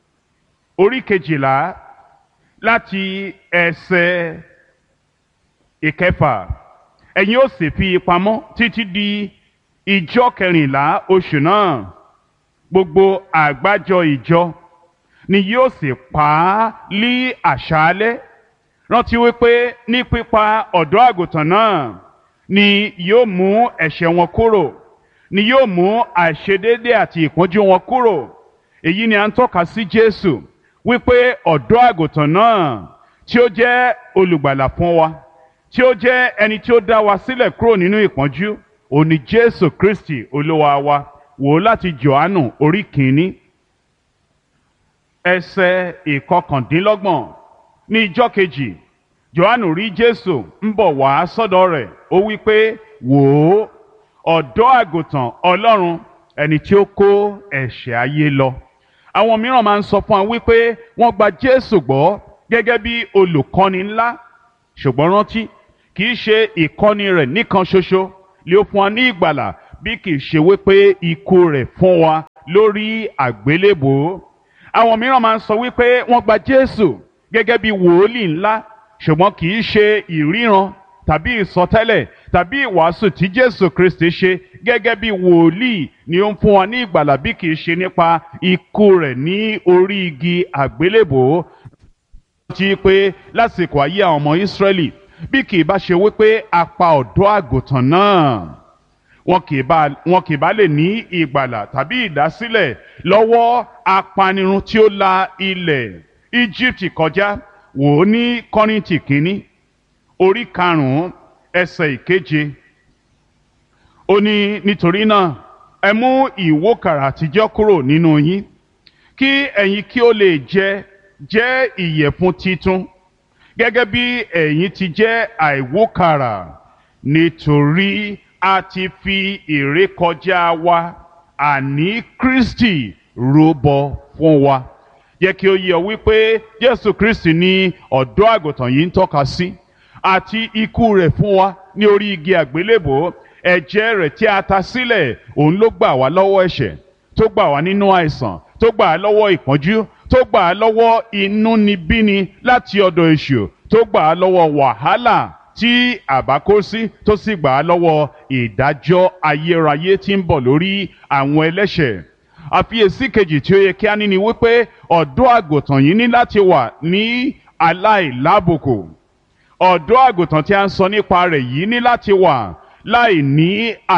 orí 12 láti ẹsẹ̀ 6. Ẹ̀yin ó sì fi pamọ́ títí di ìjọ 14 oṣù náà. Gbogbo àgbájọ ìjọ ni yóò sì pa á lí àṣálẹ́. Rántí wípé ní pípa ọ̀dọ́ àgùntàn náà ni yóò mú ẹ̀ṣẹ̀ wọn kúrò, ni yóò mú àìṣedéédé àti ìpọ́njú wọn kúrò. Èyí ni à ń tọ́ka sí Jésù, wípé ọ̀dọ́ àgùntàn náà tí ó jẹ́ olùgbàlà fún wa, tí ó jẹ́ ẹni tí ó dá wa sílẹ̀ kúrò nínú ìpọ́njú, òun ni Jésù Kristi Olúwa wa. Wò ó láti Jòhánù orí 1 ẹsẹ̀ 29. Ní ijọ́ kejì, Jòhánù rí Jésù ń bọ̀ wá sọ́dọ̀ rẹ̀. Ó wí pé, wò ó, ọ̀dọ́ àgùntàn Ọlọ́run, ẹni tí ó kó ẹ̀ṣẹ̀ ayé lọ. Àwọn mìíràn máa ń sọ fún wa wípé wọ́n gba Jésù gbọ́ gẹ́gẹ́ bí olùkọ́ni ńlá, ṣùgbọ́n rántí kì í ṣe ìkọ́ni rẹ̀ nìkan ṣoṣo lé ó fún wa ní ìgbàlà bí kì í ṣe wípé ikú rẹ̀ fún wa lórí àgbélébùú. Àwọn mìíràn máa ń sọ wípé wọ́n gba Jésù gẹ́gẹ́ bí wòólì ńlá, ṣùgbọ́n kì í ṣe ìríran tàbí ìsọtẹ́lẹ̀ tàbí ìwàásù tí Jésù Kristi ṣe gẹ́gẹ́ bí wòlíì ni ó ń fún wa ní ìgbàlà bí kì í ṣe nípa ikú rẹ̀ ní orí igi àgbélébùú. Ti pé lásìkò ayé àwọn ọmọ Ísírẹ́lì bí kì í bá ṣe wípé a pa ọ̀dọ́ àgùntàn náà, wọn kì bá lè ní ìgbàlà tàbí ìdásílẹ̀ lọ́wọ́ apanirun tí ó la ilẹ̀ Íjíbítì kọjá. Wò ó ní Kọ́ríńtì kínní orí 5 ẹsẹ̀ 7. Ó ní nítorí náà ẹ mú ìwókàrà àtijọ́ kúrò nínú yín kí ẹ̀yin kí ó lè jẹ́ ìyẹ̀fun titun gẹ́gẹ́ bí ẹ̀yin ti jẹ́ àìwókàrà, nítorí a ti fi ìrékọjá wa àní Kristi rúbọ fún wa. Yẹ kí ó yé ọ wípé Jésù Kristi ni ọ̀dọ́ àgùntàn yìí ń tọ́ka sí, àti ikú rẹ̀ fún wa ní orí igi àgbélébùú. Ẹ̀jẹ̀ rẹ̀ tí a ta sílẹ̀, òun ló gbà wá lọ́wọ́ ẹ̀ṣẹ̀, tó gbà wá nínú àìsàn, tó gbà á lọ́wọ́ ìpọ́njú, tó gbà á lọ́wọ́ inúnibíni láti ọ̀dọ̀ èṣù, tó gbà á lọ́wọ́ wàhálà tí àbá kó sí, tó sì gbà á lọ́wọ́ ìdájọ́ ayérayé tí ń bọ̀ lórí àwọn ẹlẹ́ṣẹ̀. Àfiyèsí kejì tí ó yẹ kí a ní ni wípé ọ̀dọ́ àgùntàn yìí ní láti wà ní aláìlábùkù. Ọ̀dọ́ àgùntàn tí a ń sọ nípa rẹ̀ yìí ní láti wà láì ní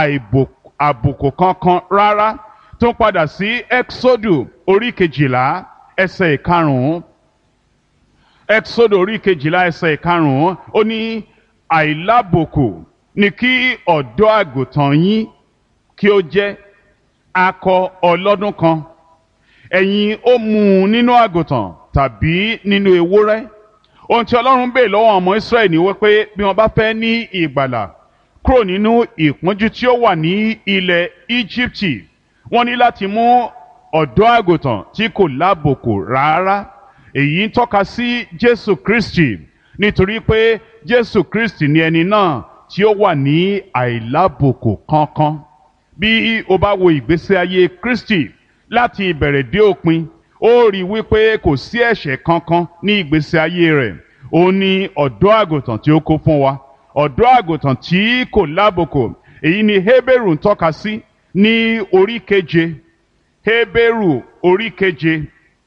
àbùkù kankan rárá. Tó ń padà sí Ẹ́kísódù orí 12 ẹsẹ̀ 5. Ẹ́kísódù orí 12 ẹsẹ̀ 5 ó ní àìlábùkù ni kí ọ̀dọ́ àgùntàn yín kí ó jẹ́, akọ ọlọ́dún kan. Ẹ̀yin ó mú un nínú àgùntàn tàbí nínú ewúrẹ́. Ohun tí Ọlọ́run bèè lọ́wọ́ ọmọ Ísírẹ́lì ni wípé bí wọ́n bá fẹ́ ní ìgbàlà kúrò nínú ìpọ́njú tí ó wà ní ilẹ̀ Íjíbítì, wọ́n ní láti mú ọ̀dọ́ àgùntàn tí kò lábùkù rárá. Èyí ń tọ́ka sí Jésù Kristi, nítorí pé Jésù Kristi ni ẹni náà tí ó wà ní àìlábùkù kankan. Bí o bá wo ìgbésí ayé Kristi láti ìbẹ̀rẹ̀ dé òpin, ó rí wípé kò sí ẹ̀ṣẹ̀ kankan ní ìgbésí ayé rẹ̀. Ó ní ọ̀dọ́ àgùntàn tí ó kó fún wa, ọ̀dọ́ àgùntàn tí kò lábùkù. Èyí ni Hébérù ń tọ́ka sí ní orí 7. Hébérù orí 7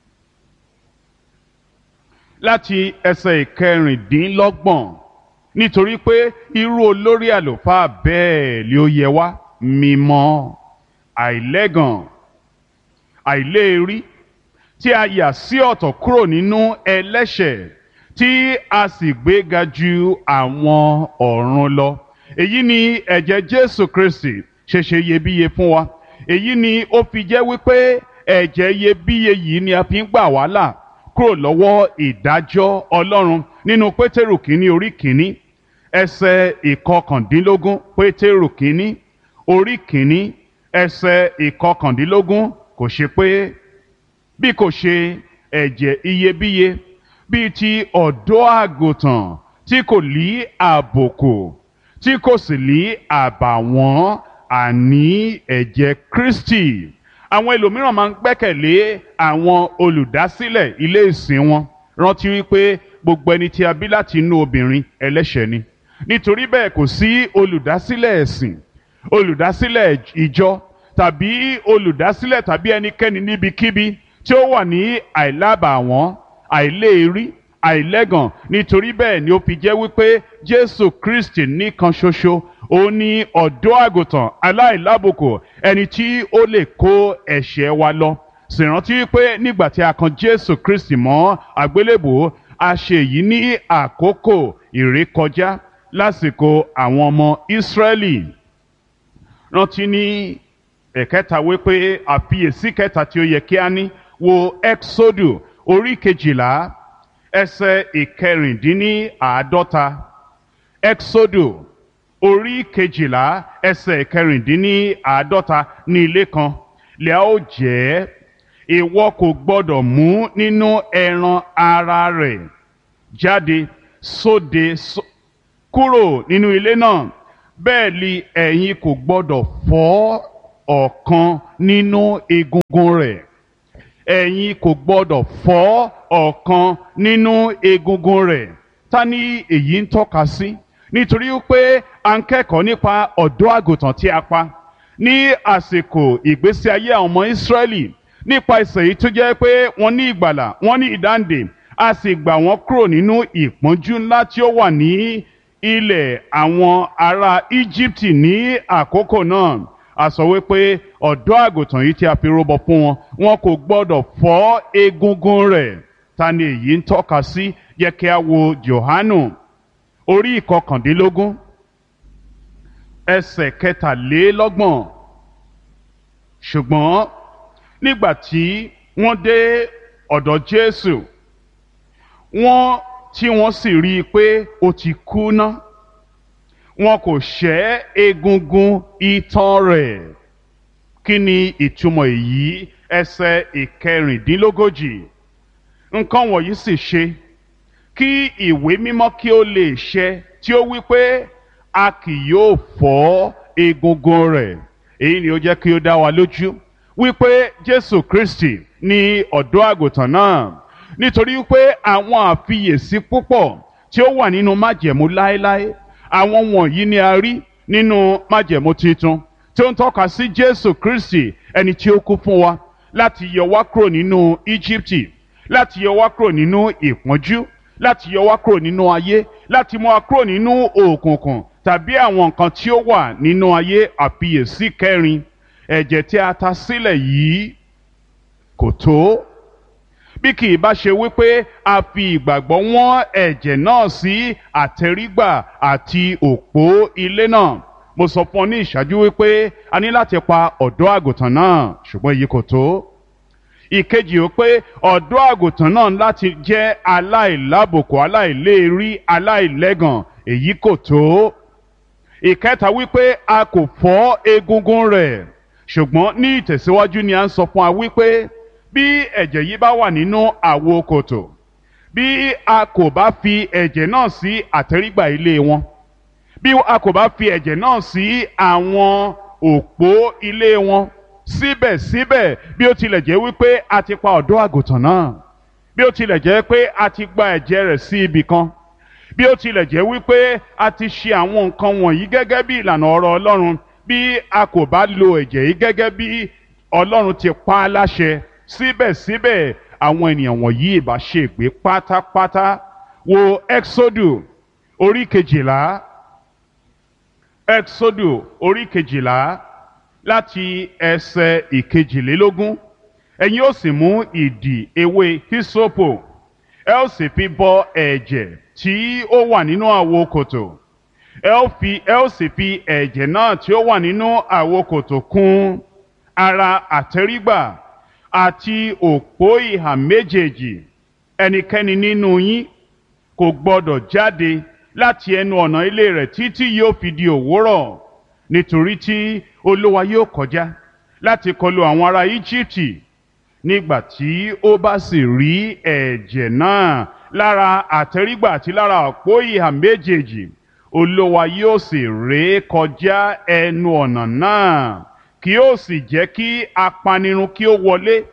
láti ẹsẹ̀ 26. Nítorí pé irú olórí àlùfáà bẹ́ẹ̀ ni ó yẹ wá, mímọ́, àìlẹ́gàn, àìléèrí, tí a yà sí ọ̀tọ̀ kúrò nínú ẹlẹ́ṣẹ̀, tí a sì gbéga ju àwọn ọ̀run lọ. Èyí ni ẹ̀jẹ̀ Jésù Kristi ṣe iyebíye fún wa. Èyí ni ó fi jẹ́ wípé ẹ̀jẹ̀ iyebíye yìí ni a fi ń gbà wá là kúrò lọ́wọ́ ìdájọ́ Ọlọ́run. Nínú Pétérù kínní orí 1 ẹsẹ̀ 19. Pétérù kínní orí 1 ẹsẹ̀ 19 kò ṣe pé bí kò ṣe ẹ̀jẹ̀ iyebíye bíi ti ọ̀dọ́ àgùntàn tí kò lí àbùkù, tí kò sì lí àbàwọ́n, àní ẹ̀jẹ̀ Kristi. Àwọn ẹlòmíràn máa ń gbẹ́kẹ̀lé àwọn olùdásílẹ̀ ilé ìsìn wọn. Rántí wípé gbogbo ẹni tí a bí láti inú obìnrin ẹlẹ́ṣẹ̀ ni. Nítorí bẹ́ẹ̀ kò sí olùdásílẹ̀ ẹ̀sìn, olùdásílẹ̀ ìjọ tàbí olùdásílẹ̀ tàbí ẹnikẹ́ni níbikíbi tí ó wà ní àìlábàwọ́n, àìléèrí, àìlẹ́gàn. Nítorí bẹ́ẹ̀ ni ó fi jẹ́ wípé Jésù Kristi nìkan ṣoṣo ó ní ọ̀dọ́ àgùntàn aláìlábùkù, ẹni tí ó lè kó ẹ̀ṣẹ̀ wa lọ. Sì rántí wípé nígbà tí a kan Jésù Kristi mọ́ àgbélébùú, a ṣe èyí ní àkókò ìrékọjá lásìkò àwọn ọmọ Ísírẹ́lì. Rántí ní ẹ̀kẹta wípé àfiyèsí kẹta tí ó yẹ kí a ní, wo Ẹ́kísódù orí 12 ẹsẹ̀ 54. Ẹ́kísódù orí 12 ẹsẹ̀ 54. Ní ilé kan lẹ́ ó jẹ́, ìwọ kò gbọdọ̀ mú nínú ẹran ara rẹ̀ jáde sóde kúrò nínú ilé náà, bẹ́ẹ̀ ni ẹ̀yin kò gbọdọ̀ fọ́ ọ̀kan nínú egungun rẹ̀. Ẹ̀yin kò gbọdọ̀ fọ́ ọ̀kan nínú egungun rẹ̀. Ta ni èyí ń tọ́ka sí? Nítorí pé a ń kẹ́kọ̀ọ́ nípa ọ̀dọ́ àgùntàn tí a pa ní àsìkò ìgbésí ayé àwọn ọmọ Ísírẹ́lì, nípa ìsèyí tó jẹ́ pé wọ́n ní ìgbàlà, wọ́n ní ìdáǹdè, a sì gbà wọ́n kúrò nínú ìpọ́njú ńlá tí ó wà ní ilẹ̀ àwọn ará Íjíbítì ní àkókò náà. A sọ wípé ọ̀dọ́ àgùntàn yìí tí a fi rúbọ fún wọn, wọn kò gbọdọ̀ fọ́ egungun rẹ̀. Ta ni èyí ń tọ́ka sí? Yẹ kí a wo Jòhánù orí 19 ẹsẹ̀ 23. Ṣùgbọ́n nígbà tí wọ́n dé ọ̀dọ̀ Jésù, tí wọ́n sì rí i pé ó ti kú ná, wọn kò ṣẹ́ egungun itan rẹ̀. Kí ni ìtumọ̀ èyí? Ẹsẹ̀ 24. Nǹkan wọ̀nyí sì ṣe kí ìwé mímọ́ kí ó lè ṣẹ tí ó wí pé a kì yóò fọ́ egungun rẹ̀. Èyí ni ó jẹ́ kí ó dá wa lójú wípé Jésù Kristi ni ọ̀dọ́ àgùntàn náà, nítorí pé àwọn àfiyèsí púpọ̀ tí ó wà nínú májẹ̀mú láéláé, àwọn wọ̀nyí ni a rí nínú májẹ̀mú titun tí ó ń tọ́ka sí Jésù Kristi, ẹni tí ó kú fún wa láti yọ wá kúrò nínú Íjíbítì, láti yọ wá kúrò nínú ìpọ́njú, láti yọ wá kúrò nínú ayé, láti mú wa kúrò nínú òkùnkùn tàbí àwọn nǹkan tí ó wà nínú ayé. Àfiyèsí kẹrin, ẹ̀jẹ̀ tí a ta sílẹ̀ yìí kò tó, bí kì í bá ṣe wípé a fi ìgbàgbọ́ wọ́n ẹ̀jẹ̀ náà sí àtẹrígbà àti òpó ilé náà. Mo sọ fún ọ ní ìṣáájú wípé a ní láti pa ọ̀dọ́ àgùntàn náà, ṣùgbọ́n èyí kò tó. Ìkejì ó pé ọ̀dọ́ àgùntàn náà láti jẹ́ aláìlábùkù, aláìléèrí, aláìlẹ́gàn, èyí kò tó. Ìkẹta wípé a kò fọ́ egungun rẹ̀, ṣùgbọ́n ní ìtẹ̀síwájú ni a ń sọ fún wa wípé bí ẹ̀jẹ̀ yìí bá wà nínú àwo kòtò, bí a kò bá fi ẹ̀jẹ̀ náà sí àtẹ́rígbà ilé wọn, bí a kò bá fi ẹ̀jẹ̀ náà sí àwọn òpó ilé wọn, síbẹ̀síbẹ̀ bí ó tilẹ̀ jẹ́ wípé a ti pa ọ̀dọ́ àgùntàn náà, bí ó tilẹ̀ jẹ́ pé a ti gba ẹ̀jẹ̀ rẹ̀ sí ibì kan, bí ó tilẹ̀ jẹ́ wípé a ti ṣe àwọn nǹkan wọ̀nyí gẹ́gẹ́ bí ìlànà ọ̀rọ̀ Ọlọ́run, bí a kò bá lo ẹ̀jẹ̀ yìí gẹ́gẹ́ bí Ọlọ́run ti pa á láṣẹ, síbẹ̀síbẹ̀ àwọn ènìyàn wọ̀nyí ìbá ṣègbé pátápátá. Wo Exodus orí 12, Exodus orí 12 láti ẹsẹ̀ 21. Ẹ̀yin ó sì mú ìdì ewé hisopo, ẹ ó sì fi bọ ẹ̀jẹ̀ tí ó wà nínú àwo kòtò, ẹ ó sì fi ẹ̀jẹ̀ náà tí ó wà nínú àwo kòtò kùn ara àtẹ́rígbà àti òpó ìhà méjèèjì. Ẹnikẹ́ni nínú yín kò gbọdọ̀ jáde láti ẹnu ọ̀nà ilé rẹ̀ títí yóò fi di òwúrọ̀, nítorí tí Olúwa yóò kọjá láti kọlu àwọn ará Íjíbítì. Nígbà tí ó bá sì rí ẹ̀jẹ̀ náà lára àtẹ́rígbà àti lára òpó ìhà méjèèjì, Olúwa yóò sì ré kọjá ẹnu ọ̀nà náà, kí ó sì jẹ́ kí apanirun kí ó wọlé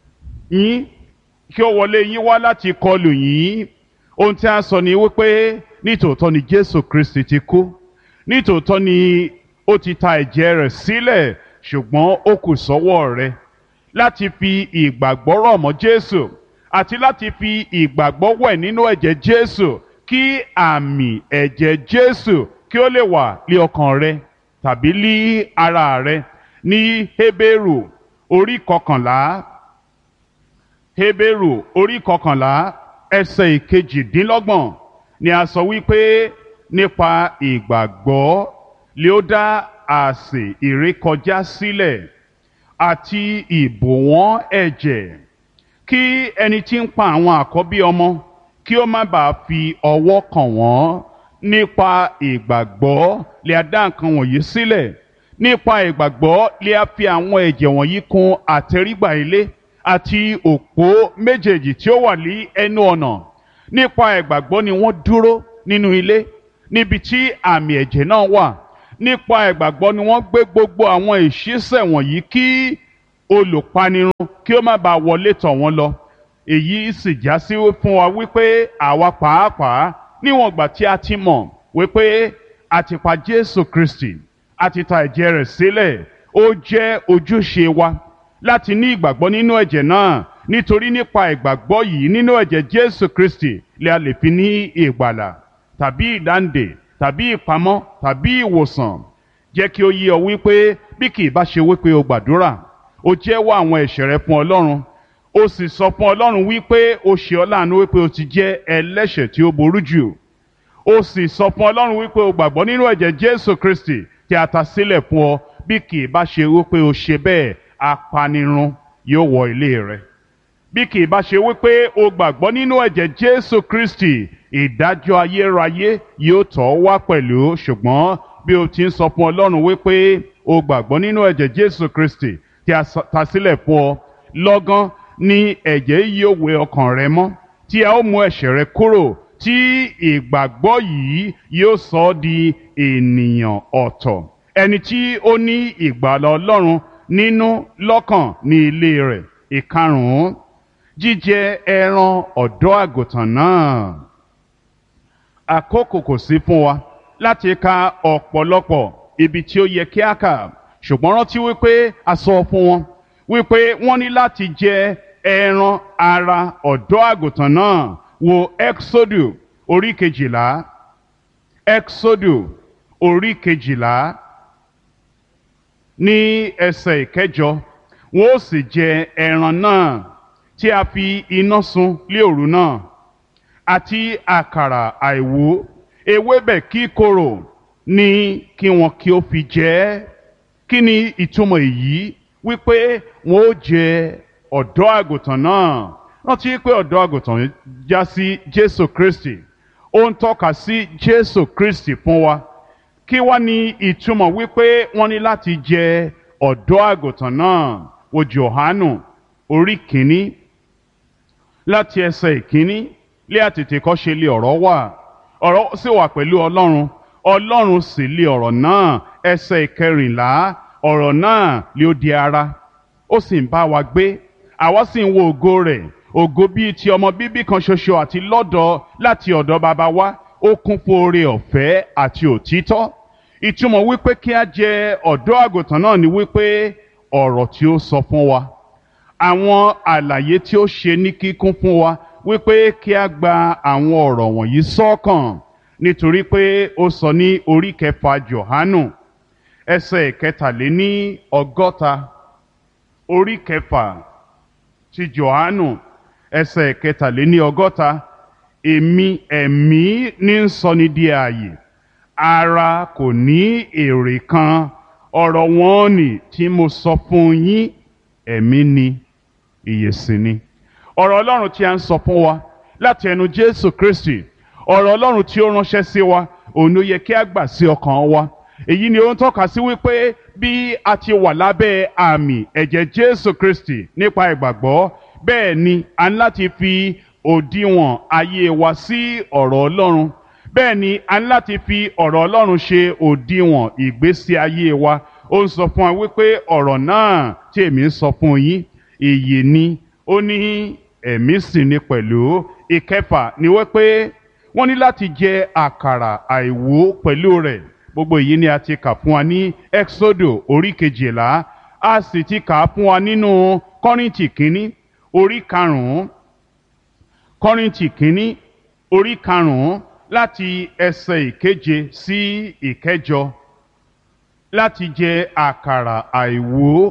yín wá láti kọlù yín. Ohun tí a sọ ni wípé nítòótọ́ ni Jésù Kristi ti kú, nítòótọ́ ni ó ti ta ẹ̀jẹ̀ rẹ̀ sílẹ̀, ṣùgbọ́n ó kù sọ́wọ́ rẹ láti fi ìgbàgbọ́ rọ̀ mọ́ Jésù àti láti fi ìgbàgbọ́ wẹ̀ nínú ẹ̀jẹ̀ Jésù, kí àmì ẹ̀jẹ̀ Jésù kí ó lè wà lé ọkàn rẹ tàbí lé ara rẹ. Ní Hébérù orí 11, Hébérù orí 11 ẹsẹ̀ 22 ni a sọ wípé nípa ìgbàgbọ́ lé ó dá àsè ìrékọjá sílẹ̀ àti ìbòwọ́n ẹ̀jẹ̀, kí ẹni tí ń pa àwọn àkọ́bí ọmọ kí ó má bàa fi ọwọ́ kàn wọ́n. Nípa ìgbàgbọ́ lè a dá nǹkan wọ̀nyí sílẹ̀, nípa ìgbàgbọ́ lè a fi àwọn ẹ̀jẹ̀ wọ̀nyí kùn àtẹ́rígbà ilé àti òpó méjèèjì tí ó wà ní ẹnu ọ̀nà, nípa ìgbàgbọ́ ni wọ́n dúró nínú ilé níbi tí àmì ẹ̀jẹ̀ náà wà. Nípa ìgbàgbọ́ ni wọ́n gbé gbogbo àwọn ìṣísẹ̀ wọ̀nyí kí olùpanirun kí ó má bàa wọlé tọ̀ wọ́n lọ. Èyí sì já sí fún wa wípé àwa pàápàá níwọ̀n ìgbà tí a ti mọ̀ wípé a ti pa Jésù Kristi, a ti ta ẹ̀jẹ̀ rẹ̀ sílẹ̀, ó jẹ́ ojúṣe wa láti ní ìgbàgbọ́ nínú ẹ̀jẹ̀ náà, nítorí nípa ìgbàgbọ́ yìí nínú ẹ̀jẹ̀ Jésù Kristi lè a lè fi ní ìgbàlà tàbí ìdáǹdè tàbí ìpamọ́ tàbí ìwòsàn. Jẹ́ kí ó yé ọ wípé bí kì í bá ṣe wípé o gbàdúrà, o jẹ́wọ́ àwọn ẹ̀ṣẹ̀ rẹ fún Ọlọ́run, o sì sọ fún Ọlọ́run wípé o ṣe ọ́ láàánú wípé o ti jẹ́ ẹlẹ́ṣẹ̀ tí ó burú jù, o sì sọ fún Ọlọ́run wípé o gbàgbọ́ nínú ẹ̀jẹ̀ Jésù Kristi tí a ta sílẹ̀ fún ọ, bí kì í bá ṣe wípé o ṣe bẹ́ẹ̀, apanirun yóò wọ ilé rẹ. Bí kì í bá ṣe wípé o gbàgbọ́ nínú ẹ̀jẹ̀ Jésù Kristi, ìdájọ́ ayérayé yóò tọ̀ wá pẹ̀lú. Ṣùgbọ́n bí o ti ń sọ fún Ọlọ́run wípé o gbàgbọ́ nínú ẹ̀jẹ̀ Jésù Kristi tí a ta sílẹ̀ fún ọ, lọ́gán ni ẹ̀jẹ̀ yóò wẹ ọkàn rẹ mọ́, tí a ó mú ẹ̀ṣẹ̀ rẹ kúrò, tí ìgbàgbọ́ yìí yóò sọ ọ́ di ènìyàn ọ̀tọ̀, ẹni tí ó ní ìgbàlà Ọlọ́run nínú lọ́kàn ní ilé rẹ̀. Ìkarùn-ún, jíjẹ ẹran ọ̀dọ́ àgùntàn náà. Àkókò kò sí fún wa láti ka ọ̀pọ̀lọpọ̀ ibi tí ó yẹ kí a kà, ṣùgbọ́n rántí wípé a sọ fún wọn wípé wọ́n ní láti jẹ ẹran ara ọ̀dọ́ àgùntàn náà. Wo Exodu orí 12, Exodu orí 12 ní ẹsẹ̀ 9, wọ́n ó sì jẹ ẹran náà tí a fi iná sun lé òru náà, àti àkàrà àìwú, ewébẹ̀ kíkorò ní kí wọn kí ó fi jẹ ẹ́. Kí ni ìtumọ̀ èyí? Wípé wọn ó jẹ ọ̀dọ́ àgùntàn náà. Rántí pé ọ̀dọ́ àgùntàn já sí Jésù Kristi, ó ń tọ́ka sí Jésù Kristi fún wa. Kí wá ní ìtumọ̀ wípé wọ́n ní láti jẹ ọ̀dọ́ àgùntàn náà? Wo Jòhánù orí 1 láti ẹsẹ̀ 1. Lé àtètèkọ́ṣe lé ọ̀rọ̀ wà, ọ̀rọ̀ sì wà pẹ̀lú Ọlọ́run, Ọlọ́run sì lé ọ̀rọ̀ náà. Ẹsẹ̀ 14, ọ̀rọ̀ náà lé ó di ara, ó sì ń bá wa gbé, àwa sì ń wo ògo rẹ̀, ògo bíi ti ọmọ bíbí kan ṣoṣo àti lọ́dọ̀ láti ọ̀dọ̀ baba wa, ó kún fún oore ọ̀fẹ́ àti òtítọ́. Ìtumọ̀ wípé kí a jẹ ọ̀dọ́ àgùntàn náà ni wípé ọ̀rọ̀ tí ó sọ fún wa, àwọn àlàyé tí ó ṣe ní kíkún fún wa, wípé kí a gba àwọn ọ̀rọ̀ wọ̀nyí sọ́kàn, nítorí pé ó sọ ní orí 6 Jòhánù ẹsẹ̀ 63, orí 6 ti Jòhánù ẹsẹ̀ 63, èmi ẹ̀mí ní ń sọ ní di ààyè, ara kò ní èrè kan. Ọ̀rọ̀ wọn ni tí mo sọ fún yín, ẹ̀mí ni, ìyè sì ni. Ọ̀rọ̀ Ọlọ́run tí a ń sọ fún wa láti ẹnu Jésù Kristi, ọ̀rọ̀ Ọlọ́run tí ó ránṣẹ́ sí wa, òun ló yẹ kí a gbà sí ọkàn wa. Èyí ni ó ń tọ́ka sí wípé bí a ti wà lábẹ́ àmì ẹ̀jẹ̀ Jésù Kristi nípa ìgbàgbọ́, bẹ́ẹ̀ ni a ní láti fi òdiwọ̀n ayé wa sí ọ̀rọ̀ Ọlọ́run. Bẹ́ẹ̀ ni a ní láti fi ọ̀rọ̀ Ọlọ́run ṣe òdiwọ̀n ìgbésí ayé wa. Ó ń sọ fún wa wípé ọ̀rọ̀ náà tí èmi ń sọ fún yín, ìyè ni, ó ní ẹ̀mí sì ni pẹ̀lú. Ìkẹfà ni wípé wọ́n ní láti jẹ àkàrà àìwú pẹ̀lú rẹ̀. Gbogbo èyí ni a ti kà fún wa ní Exodo orí 12, a sì ti kà fún wa nínú Kọ́ríńtì kínní orí 5, Kọ́ríńtì kínní orí 5 láti ẹsẹ̀ 7 sí 8, láti jẹ àkàrà àìwú.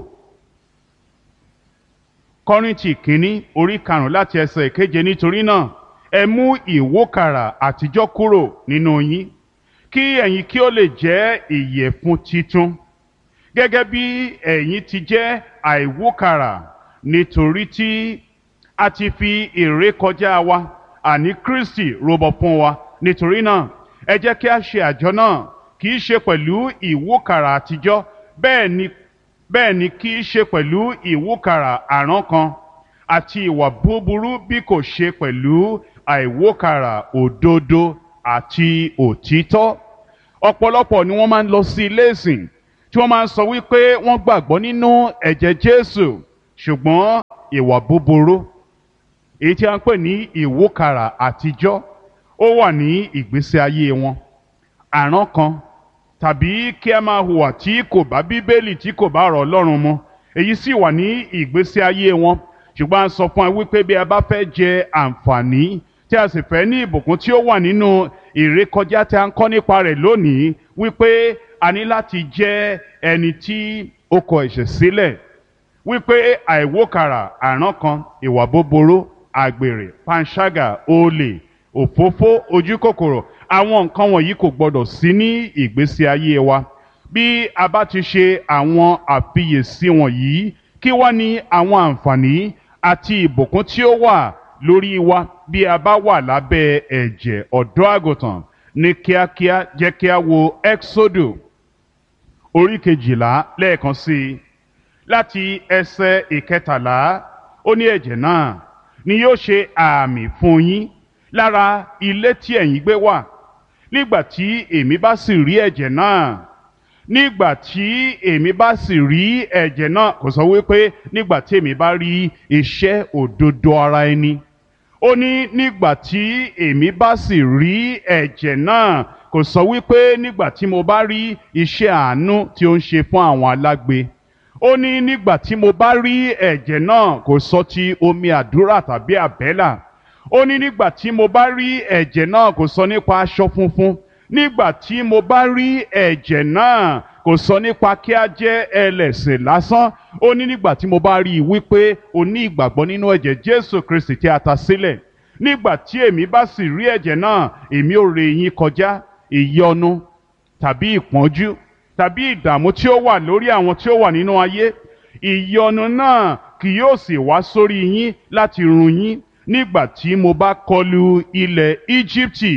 Kọ́ríńtì kínní orí 5 láti ẹsẹ̀ 7, nítorí náà ẹ mú ìwókàrà àtijọ́ kúrò nínú yín, kí ẹ̀yin kí ó lè jẹ́ ìyẹ̀fun titun, gẹ́gẹ́ bí ẹ̀yin ti jẹ́ àìwókàrà, nítorí tí a ti fi ìrékọjá wa, àní Kristi rúbọ fún wa. Nítorí náà ẹ jẹ́ kí a ṣe àjọ náà, kì í ṣe pẹ̀lú ìwókàrà àtijọ́, bẹ́ẹ̀ ni kì í ṣe pẹ̀lú ìwókàrà àrán kan àti ìwà búburú, bí kò ṣe pẹ̀lú àìwókàrà òdodo àti òtítọ́. Ọ̀pọ̀lọpọ̀ ni wọ́n máa ń lọ sí ilé ìsìn tí wọ́n máa ń sọ wípé wọ́n gbàgbọ́ nínú ẹ̀jẹ̀ Jésù, ṣùgbọ́n ìwà búburú èyí tí a ń pè ní ìwókàrà àtijọ́ ó wà ní ìgbésí ayé wọn. Àrán kan tàbí kí a máa hùwà tí kò bá Bíbélì, tí kò bá ọ̀rọ̀ Ọlọ́run mu, èyí sì wà ní ìgbésí ayé wọn. Ṣùgbọ́n a sọ fún wa wípé bí a bá fẹ́ jẹ àǹfààní tí a sì fẹ́ ní ìbùkún tí ó wà nínú ìrékọjá tí a ń kọ́ nípa rẹ̀ lónìí, wípé a ní láti jẹ́ ẹni tí ó kọ ẹ̀ṣẹ̀ sílẹ̀, wípé àìwókàrà, àrán kan, ìwà búburú, àgbèrè, panṣágà, olè, òfófó, ojúkòkòrò, àwọn nǹkan wọ̀nyí kò gbọdọ̀ sí ní ìgbésí ayé wa. Bí a bá ti ṣe àwọn àfiyèsí wọ̀nyí, kí wá ní àwọn àǹfààní àti ìbùkún tí ó wà lórí wa bí a bá wà lábẹ́ ẹ̀jẹ̀ ọ̀dọ́ àgùntàn? Ní kíákíá jẹ́ kí a wo Ẹ́ksódù orí 12 lẹ́ẹ̀kan sí i, láti ẹsẹ̀ 13. Ó ní ẹ̀jẹ̀ náà ni yóò ṣe àmì fún yín lára ilé tí ẹ̀yin gbé wà. Nígbà tí èmi bá sì rí ẹ̀jẹ̀ náà, nígbà tí èmi bá sì rí ẹ̀jẹ̀ náà, kò sọ wípé nígbà tí èmi bá rí iṣẹ́ òdodo ara ẹni. Ó ní nígbà tí èmi bá sì rí ẹ̀jẹ̀ náà, kò sọ wípé nígbà tí mo bá rí iṣẹ́ àánú tí ó ń ṣe fún àwọn alágbe. Ó ní nígbà tí mo bá rí ẹ̀jẹ̀ náà, kò sọ ti omi àdúrà tàbí àbẹ́là. Ó ní nígbà tí mo bá rí ẹ̀jẹ̀ náà, kò sọ nípa aṣọ funfun. Nígbà tí mo bá rí ẹ̀jẹ̀ náà, kò sọ nípa kí a jẹ́ ẹlẹ́ṣẹ̀ lásán. Ó ní nígbà tí mo bá rí i wípé o ní ìgbàgbọ́ nínú ẹ̀jẹ̀ Jésù Kristi tí a ta sílẹ̀. Nígbà tí èmi bá sì rí ẹ̀jẹ̀ náà, èmi ó ré yín kọjá ìyọnu tàbí ìpọ́njú tàbí ìdààmú tí ó wà lórí àwọn tí ó wà nínú ayé. Ìyọnu náà kì yóò sì wá sórí yín láti run yín nígbà tí mo bá kọlu ilẹ̀ Íjíbítì.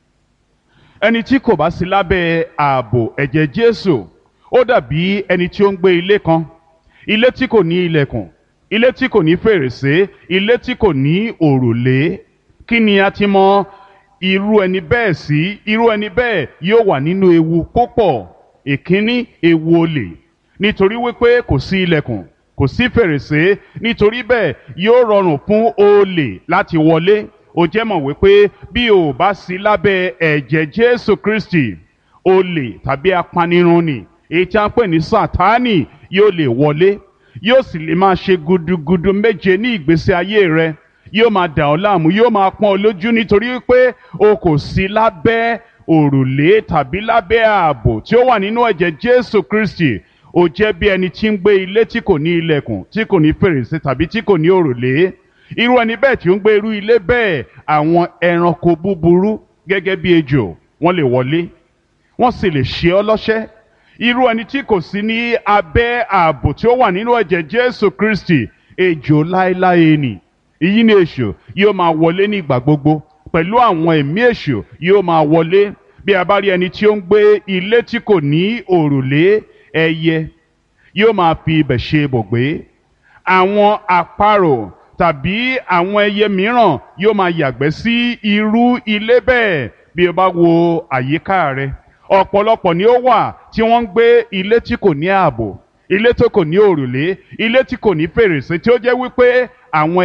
Ẹni tí kò bá sí lábẹ́ ààbò ẹ̀jẹ̀ Jésù, ó dàbí ẹni tí ó ń gbé ilé kan, ilé tí kò ní ilẹ̀kùn, ilé tí kò ní fèrèsé, ilé tí kò ní òrùlé. Kí ni a ti mọ irú ẹni bẹ́ẹ̀ sí? Irú ẹni bẹ́ẹ̀ yóò wà nínú ewu púpọ̀. Ìkíní, ewu olè, nítorí wípé kò sí ilẹ̀kùn, kò sí fèrèsé, nítorí bẹ́ẹ̀ yóò rọrùn fún olè láti wọlé. Ó jẹ́ mọ̀ wípé bí o bá sí lábẹ́ ẹ̀jẹ̀ Jésù Kristi, olè tàbí apanirun ni èyí tí a ń pè ní Sátánì yóò lè wọlé, yóò sì lè máa ṣe gudugudu méje ní ìgbésí ayé rẹ, yóò máa dà ọ́ láàmú, yóò máa pọ́n ọ lójú nítorí wípé o kò sí lábẹ́ òrùlé tàbí lábẹ́ ààbò tí ó wà nínú ẹ̀jẹ̀ Jésù Kristi. Ó jẹ́ bí ẹni tí ń gbé ilé tí kò ní ilẹ̀kùn, tí kò ní fèrèsé tàbí tí kò ní òrùlé. Irú ẹni bẹ́ẹ̀ tí ó ń gbé irú ilé bẹ́ẹ̀, àwọn ẹranko búburú gẹ́gẹ́ bí ejò wọ́n lè wọlé, wọ́n sì lè ṣe ọ́ lọ́ṣẹ́. Irú ẹni tí kò sí ní abẹ́ ààbò tí ó wà nínú ẹ̀jẹ̀ Jésù Kristi, ejò láéláé ni. Èyí ni èṣù yóò máa wọlé ní ìgbà gbogbo, pẹ̀lú àwọn ẹ̀mí èṣù yóò máa wọlé. Bí a bá rí ẹni tí ó ń gbé ilé tí kò ní òrùlé, ẹyẹ yóò máa fi ibẹ̀ ṣe ibùgbé. Àwọn àparò tàbí àwọn ẹyẹ mìíràn yóò máa yàgbẹ́ sí irú ilé bẹ́ẹ̀. Bí o bá wo àyíká rẹ, ọ̀pọ̀lọpọ̀ ni ó wà tí wọ́n ń gbé ilé tí kò ní ààbò, ilé tó kò ní òrùlé, ilé tí kò ní fèrèsé, tí ó jẹ́ wípé àwọn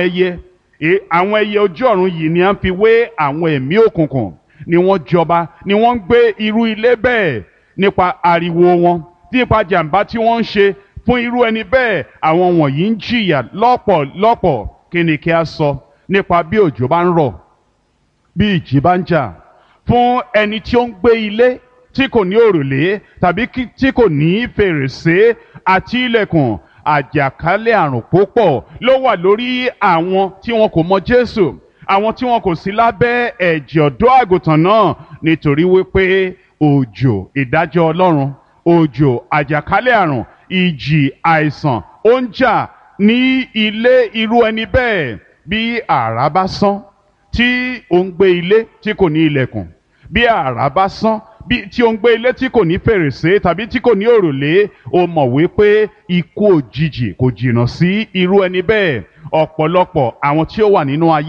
ẹyẹ ojú ọ̀run yìí ni a ń fi wé àwọn ẹ̀mí òkùnkùn, ni wọ́n jọba, ni wọ́n ń gbé irú ilé bẹ́ẹ̀. Nípa ariwo wọn, nípa jàǹbá tí wọ́n ń ṣe fún irú ẹni bẹ́ẹ̀, àwọn wọ̀nyí ń jìyà lọ́pọ̀lọpọ̀. Kí ni kí a sọ nípa bí òjò bá ń rọ̀, bí ìjì bá ń jà? Fún ẹni tí ó ń gbé ilé tí kò ní òrùlé tàbí tí kò ní fèrèsé àti ilẹ̀kùn, àjàkálẹ̀ àrùn púpọ̀ ló wà lórí àwọn tí wọn kò mọ Jésù, àwọn tí wọn kò sí lábẹ́ ẹ̀jẹ̀ ọ̀dọ́ àgùntàn náà, nítorí wípé òjò ìdájọ́ Ọlọ́run, òjò àjàkálẹ̀ àrùn, ìjì àìsàn ó ń jà ní ilé irú ẹni bẹ́ẹ̀. Bí àrá bá sán tí ó ń gbé ilé tí kò ní ilẹ̀kùn, bí àrá bá sán tí ó ń gbé ilé tí kò ní fèrèsé tàbí tí kò ní òrùlé, ó mọ̀ wípé ikú òjijì kò jìnnà sí irú ẹni bẹ́ẹ̀. Ọ̀pọ̀lọpọ̀ àwọn tí ó wà nínú ayé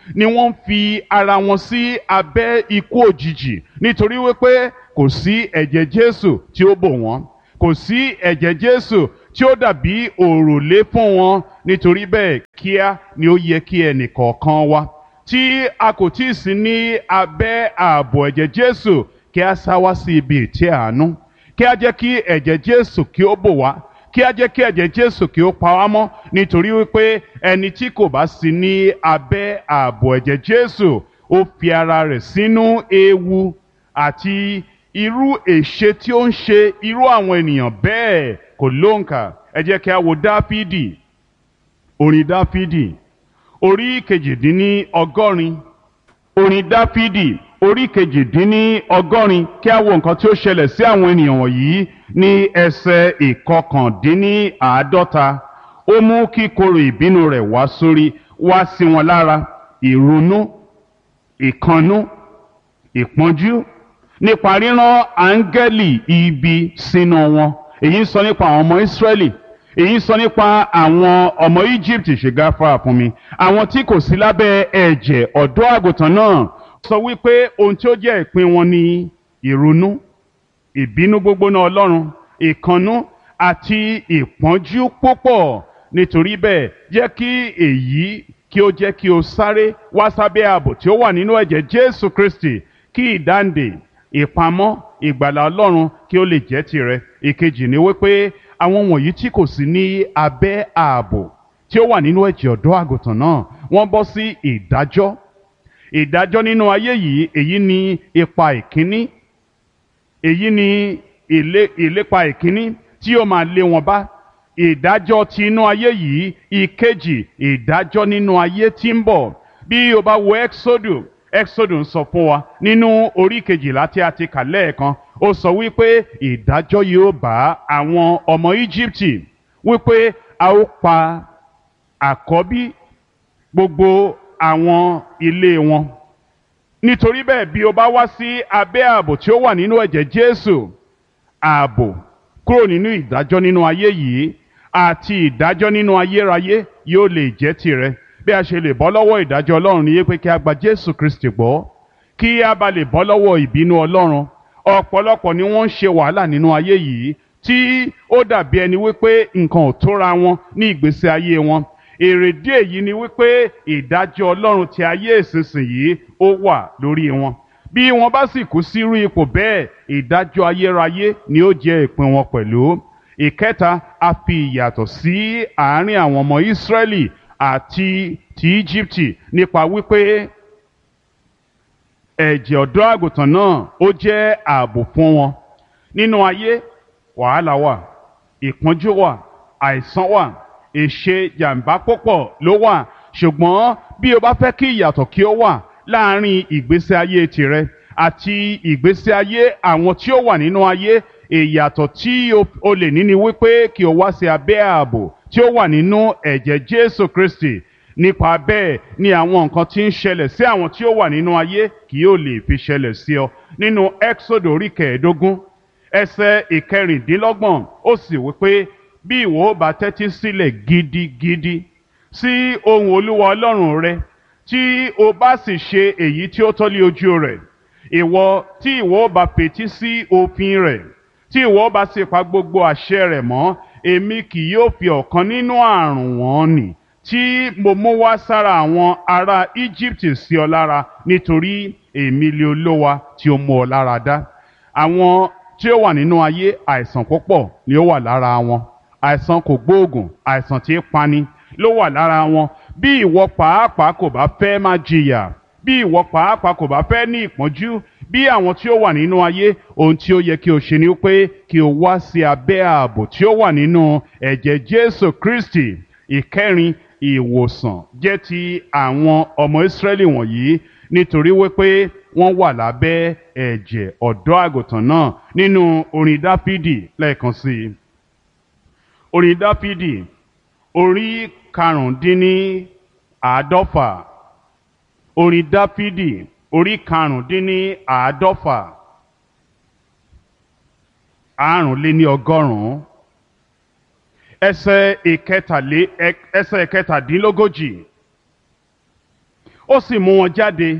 ni wọ́n ń fi ara wọn sí abẹ́ ikú òjijì nítorí wípé kò sí ẹ̀jẹ̀ Jésù tí ó bò wọ́n, kò sí ẹ̀jẹ̀ Jésù tí ó dàbí òrùlé fún wọn. Nítorí bẹ́ẹ̀ kíá ni ó yẹ kí ẹnìkọ̀ọ̀kan wa tí a kò tí ì sí ní abẹ́ ààbò ẹ̀jẹ̀ Jésù kí a sá wá sí ibi ìtẹ́ àánú, kí a jẹ́ kí ẹ̀jẹ̀ Jésù kí ó bò wá, kí a jẹ́ kí ẹ̀jẹ̀ Jésù kí ó pa wá mọ́. Nítorí wípé ẹni tí kò bá sí ní abẹ́ ààbò ẹ̀jẹ̀ Jésù ó fi ara rẹ̀ sínú ewu àti irú èṣe tí ó ń ṣe irú àwọn ènìyàn bẹ́ẹ̀ kò lóǹkà. Ẹ jẹ́ kí a wo Dáfídì, orin Dáfídì orí kejìdínlọ́gọ́rin, orin Dáfídì orí kejìdínlọ́gọ́rin, kí a wo nǹkan tí ó ṣẹlẹ̀ sí àwọn ènìyàn wọ̀nyí ní ẹsẹ̀ ìkọkàndínláàádọ́ta. Ó mú kíkorò ìbínú rẹ̀ wá sí wọn lára, ìrunú, ìkannú, ìpọ́njú, nípa rírán áńgẹ́lì ibi sínú wọn. Èyí ń sọ nípa àwọn ọmọ Ísírẹ́lì, èyí ń sọ nípa àwọn ọmọ Íjíbítì, ṣe gáfárà fún mi, àwọn tí kò sí lábẹ́ ẹ̀jẹ̀ ọ̀dọ́ àgùntàn náà. Sọ wípé ohun tí ó jẹ́ ìpín wọn ni ìrunú, ìbínú gbógbóná Ọlọ́run, ìkannú àti ìpọ́njú púpọ̀. Nítorí bẹ́ẹ̀ jẹ́ kí èyí kí ó jẹ́ kí o sáré wá sábẹ́ ààbò tí ó wà nínú ẹ̀jẹ̀ Jésù Kristi, kí ìdáǹdè, ìpamọ́, ìgbàlà Ọlọ́run kí ó lè jẹ́ tirẹ̀. Ìkejì ni wípé àwọn wọ̀nyí tí kò sí ní abẹ́ ààbò tí ó wà nínú ẹ̀jẹ̀ ọ̀dọ́ àgùntàn náà, wọ́n bọ́ sí ìdájọ́ nínú ayé yìí. Èyí ni ipa ìkíní, èyí ni ìlépa ìkíní tí ó máa lé wọn bá. Ìdájọ́ ti inú ayé yìí. Ìkejì, ìdájọ́ nínú ayé tí ń bọ̀. Bí o bá wo Exodus ń sọ fún wa nínú orí kejìlá tí a ti kà lẹ́ẹ̀kan, ó sọ wípé ìdájọ́ yóò bá àwọn ọmọ Íjíbítì, wípé a ó pa àkọ́bí gbogbo àwọn ilé wọn. Nítorí bẹ́ẹ̀ bí o bá wá sí abẹ́ ààbò tí ó wà nínú ẹ̀jẹ̀ Jésù, ààbò kúrò nínú ìdájọ́ nínú ayé yìí àti ìdájọ́ nínú ayérayé yóò lè jẹ́ tirẹ̀. Bí a ṣe lè bọ́ lọ́wọ́ ìdájọ́ Ọlọ́run ni pé kí a gba Jésù Kristi gbọ́, kí a bá lè bọ́ lọ́wọ́ ìbínú Ọlọ́run. Ọ̀pọ̀lọpọ̀ ni wọ́n ń ṣe wàhálà nínú ayé yìí tí ó dàbí ẹni wípé nǹkan ò tóra wọn ní ìgbésí ayé wọn. Èrèdí èyí ni wípé ìdájọ́ Ọlọ́run ti ayé ìsinsìnyí ó wà lórí wọn. Bí wọ́n bá sì kú sírú ipò bẹ́ẹ̀, ìdájọ́ ayérayé ni ó jẹ́ ìpín wọn pẹ̀lú. Ìkẹta, a fi ìyàtọ̀ sí àárín àwọn ọmọ Ísírẹ́lì àti ti Íjíbítì nípa wípé ẹ̀jẹ̀ ọ̀dọ́ àgùntàn náà ó jẹ́ ààbò fún wọn. Nínú ayé, wàhálà wà, ìpọ́njú wà, àìsàn wà, èṣe jàǹbá púpọ̀ ló wà. Ṣùgbọ́n bí o bá fẹ́ kí ìyàtọ̀ kí ó wà láàárín ìgbésí ayé tirẹ̀ àti ìgbésí ayé àwọn tí ó wà nínú ayé, ìyàtọ̀ tí o lè ní ni wípé kí o wá sí abẹ́ ààbò tí ó wà nínú ẹ̀jẹ̀ Jésù Kristi. Nípa bẹ́ẹ̀ ni àwọn nǹkan tí ń ṣẹlẹ̀ sí àwọn tí ó wà nínú ayé kì yóò lè fi ṣẹlẹ̀ sí ọ. Nínú Exodus orí 15 ẹsẹ̀ 26, ó sì wípé bí ìwọ bá tẹ́tí sílẹ̀ gidigidi sí ohùn Olúwa Ọlọ́run rẹ, tí o bá sì ṣe èyí tí ó tọ́ lé ojú rẹ̀, tí ìwọ bá fetí sí òfin rẹ̀, tí ìwọ bá sì pa gbogbo àṣẹ rẹ̀ mọ́, èmi kì yóò fi ọ̀kan nínú àrùn wọn nì tí mo mú wá sára àwọn ará Íjíbítì sí ọ lára, nítorí èmi lé Olúwa tí ó mú ọ lára dá. Àwọn tí ó wà nínú ayé, àìsàn púpọ̀ ni ó wà lára wọn. Àìsàn kò gbóògùn, àìsàn tí ń pani ló wà lára wọn. Bí ìwọ pàápàá kò bá fẹ́ máa jìyà, bí ìwọ pàápàá kò bá fẹ́ ní ìpọ́njú bí àwọn tí ó wà nínú ayé, ohun tí ó yẹ kí o ṣe ni pé kí o wá sí abẹ́ ààbò tí ó wà nínú ẹ̀jẹ̀ Jésù Kristi. Ìkẹrin, ìwòsàn jẹ́ ti àwọn ọmọ Ísírẹ́lì wọ̀nyí nítorí wípé wọ́n wà lábẹ́ ẹ̀jẹ̀ ọ̀dọ́ àgùntàn náà. Nínú orin Dáfídì lẹ́ẹ̀kan sí i, orin Dáfídì orí 95, orin Dáfídì orí 95, 150, ẹsẹ̀ ìkẹtàdínlógójì. ó sì mú wọn jáde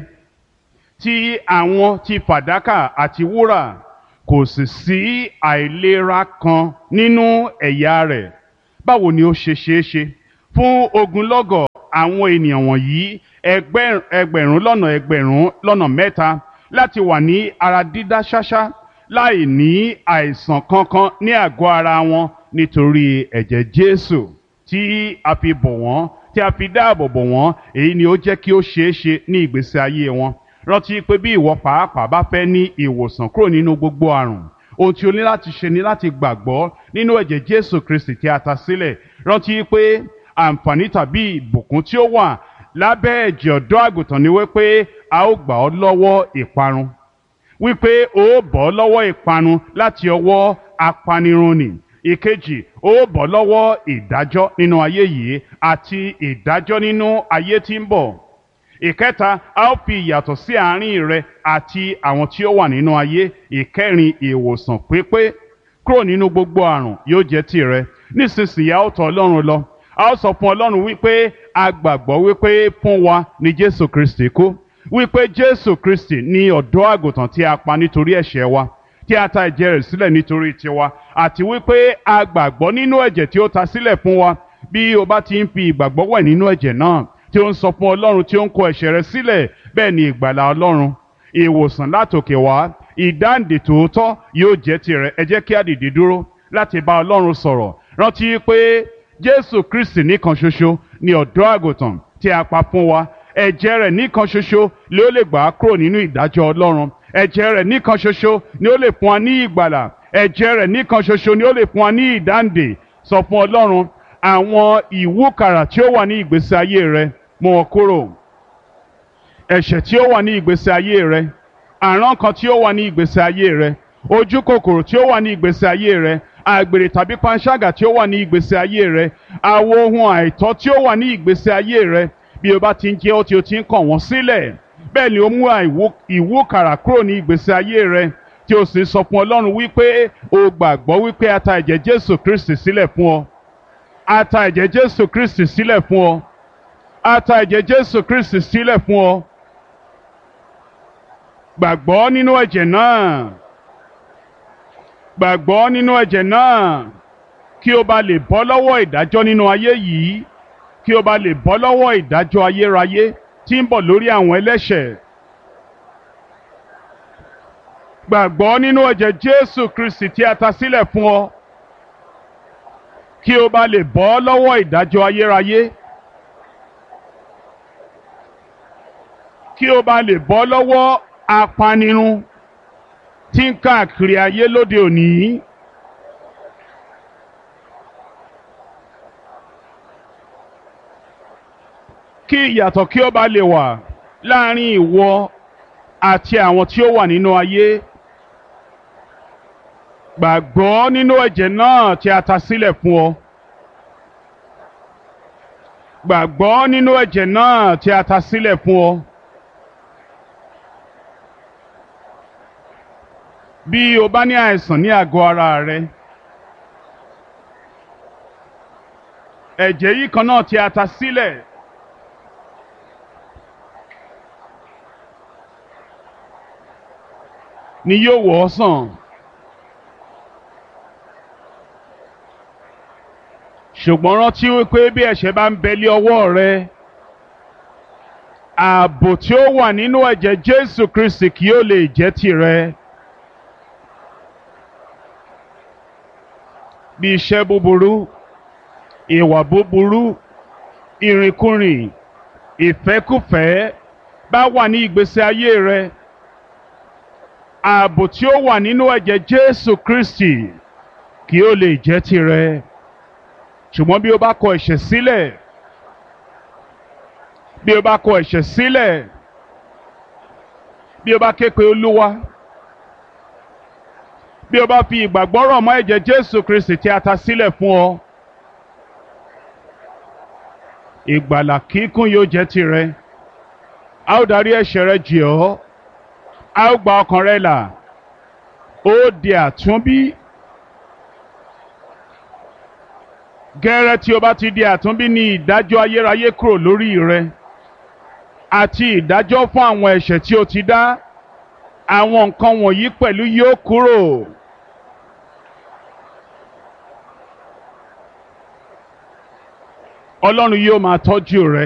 ti àwọn ti fàdákà àti wúrà, kò sì sí àìlera kan nínú ẹ̀yà rẹ̀. Báwo ni ó ṣe ṣeé ṣe fún ogunlọ́gọ̀ àwọn ènìyàn wọ̀nyí, ẹgbẹ̀rún lọ́nà mẹ́ta, láti wà ní ara dídá ṣáṣá láì ní àìsàn kankan ní àgọ́ ara wọn nítorí ẹ̀jẹ̀ Jésù tí a fi bò wọ́n, tí a fi dáàbò bò wọ́n? Èyí ni ó jẹ́ kí ó ṣeé ṣe ní ìgbésí ayé wọn. Rántí pé bí ìwọ pàápàá bá fẹ́ ní ìwòsàn kúrò nínú gbogbo àrùn, ohun tí o ní láti ṣe ni láti gbàgbọ́ nínú ẹ̀jẹ̀ Jésù Kristi tí a ta sílẹ̀. Rántí pé àǹfààní tàbí ìbùkún tí ó wà lábẹ́ ẹ̀jẹ̀ ọ̀dọ́ àgùntàn ni wípé a ó gbà ọ́ lọ́wọ́ ìparun, wípé o ó bọ́ lọ́wọ́ ìparun láti ọwọ́ apanirun. Ìkejì, o ó bọ́ lọ́wọ́ ìdájọ́ nínú ayé yìí àti ìdájọ́ nínú ayé tí ń bọ̀. Ìkẹta, a ó fi ìyàtọ̀ sí àárín rẹ àti àwọn tí ó wà nínú ayé. Ìkẹrin, ìwòsàn pípé kúrò nínú gbogbo àrùn yóò jẹ́ tìrẹ. Nísinsìnyí a ó tọ̀ Ọlọ́run lọ. A ó sọ fún Ọlọ́run wípé a gbàgbọ́ wípé fún wa ni Jésù Kristi kú, wípé Jésù Kristi ni ọ̀dọ́ àgùntàn tí a pa nítorí ẹ̀ṣẹ̀ wa, tí a ta ẹ̀jẹ̀ rẹ̀ sílẹ̀ nítorí tiwa, àti wípé a gbàgbọ́ nínú ẹ̀jẹ̀ tí ó ta sílẹ̀ fún wa. Bí o bá ti ń fi ìgbàgbọ́ wẹ̀ nínú ẹ̀jẹ̀ náà, tí ó ń sọ fún Ọlọ́run, tí ó ń kó ẹ̀ṣẹ̀ rẹ sílẹ̀, bẹ́ẹ̀ ni ìgbàlà Ọlọ́run, ìwòsàn látòkè wá, ìdáǹdè tòótọ́ yóò jẹ́ tirẹ̀. Ẹ jẹ́ kí a dìde dúró láti bá Ọlọ́run sọ̀rọ̀. Rántí pé Jésù Kristi nìkan ṣoṣo ni ọ̀dọ́ àgùntàn tí a pa fún wa. Ẹ̀jẹ̀ rẹ̀ nìkan ṣoṣo ni ó lè gbà á kúrò nínú ìdájọ́ Ọlọ́run. Ẹ̀jẹ̀ rẹ̀ nìkan ṣoṣo ni ó lè fún wa ní ìgbàlà. Ẹ̀jẹ̀ rẹ̀ nìkan ṣoṣo ni ó lè fún wa ní ìdáǹdè. Sọ fún Ọlọ́run àwọn ìwúkàrà tí ó wà ní ìgbésí ayé rẹ, mú wọn kúrò. Ẹ̀ṣẹ̀ tí ó wà ní ìgbésí ayé rẹ, àrán kan tí ó wà ní ìgbésí ayé rẹ, ojú kòkòrò tí ó wà ní ìgbésí ayé rẹ, àgbèrè tàbí panṣágà tí ó wà ní ìgbésí ayé rẹ, àwọn ohun àìtọ́ tí ó wà ní ìgbésí ayé rẹ. Bí o bá ti ń jẹ́ ọ́ tí o ti ń kàn wọ́n sílẹ̀, bẹ́ẹ̀ ni ó mú ìwúkàrà kúrò ní ìgbésí ayé rẹ, tí o sì sọ fún Ọlọ́run wípé o gbàgbọ́ wípé a ta ẹ̀jẹ̀ Jésù Kristi sílẹ̀ fún ọ. A ta ẹ̀jẹ̀ Jésù Kristi sílẹ̀ fún ọ. A ta ẹ̀jẹ̀ Jésù Kristi sílẹ̀ fún ọ. Gbàgbọ́ nínú ẹ̀jẹ̀ náà. Gbàgbọ́ nínú ẹ̀jẹ̀ náà kí o bá lè bọ́ lọ́wọ́ ìdájọ́ nínú ayé yìí, kí o bá lè bọ́ lọ́wọ́ ìdájọ́ ayérayé tí ń bọ̀ lórí àwọn ẹlẹ́ṣẹ̀. Gbàgbọ́ nínú ẹ̀jẹ̀ Jésù Kristi tí a ta sílẹ̀ fún ọ, kí o bá lè bọ́ lọ́wọ́ ìdájọ́ ayérayé, kí o bá lè bọ́ lọ́wọ́ apanirun tí ń káàkiri ayé lóde òní. Kí ìyàtọ̀ kí ó bá lè wà láàrin ìwọ àti àwọn tí ó wà nínú ayé. Gbàgbọ́ nínú ẹ̀jẹ̀ náà tí a ta sílẹ̀ fún ọ. Gbàgbọ́ nínú ẹ̀jẹ̀ náà tí a ta sílẹ̀ fún ọ. Bí o bá ní àìsàn ní àgọ́ ara rẹ, ẹ̀jẹ̀ yìí kan náà tí a ta sílẹ̀ ni yóò wò ọ́ sàn. Ṣùgbọ́n rántí wípé bí ẹ̀ṣẹ̀ bá ń bẹ lé ọwọ́ rẹ, ààbò tí ó wà nínú ẹ̀jẹ̀ Jésù Kristi kì yóò lè jẹ́ tìrẹ. Bí iṣẹ́ búburú, ìwà búburú, ìrìnkúrìn, ìfẹ́kúfẹ̀ẹ́ bá wà ní ìgbésí ayé rẹ, ààbò tí ó wà nínú ẹ̀jẹ̀ Jésù Kristi kì yóò lè jẹ́ tìrẹ. Ṣùgbọ́n bí o bá kọ ẹ̀ṣẹ̀ sílẹ̀, bí o bá kọ ẹ̀ṣẹ̀ sílẹ̀, bí o bá ké pe Olúwa, bí o bá fi ìgbàgbọ́ rọ̀ mọ́ ẹ̀jẹ̀ Jésù Kristi tí a ta sílẹ̀ fún ọ, ìgbàlà kíkún yóò jẹ́ tìrẹ. A ó darí ẹ̀ṣẹ̀ rẹ jì ọ́, a ó gba ọkàn rẹ là, ó di àtúnbí. Gẹ́rẹ́ tí o bá ti di àtúnbí ni ìdájọ́ ayérayé kúrò lórí rẹ. àti ìdájọ́ fún àwọn ẹ̀ṣẹ̀ tí ó ti dá. Àwọn nǹkan wọ̀nyí pẹ̀lú yóò kúrò. Ọlọ́run yóò máa tọ́jú rẹ.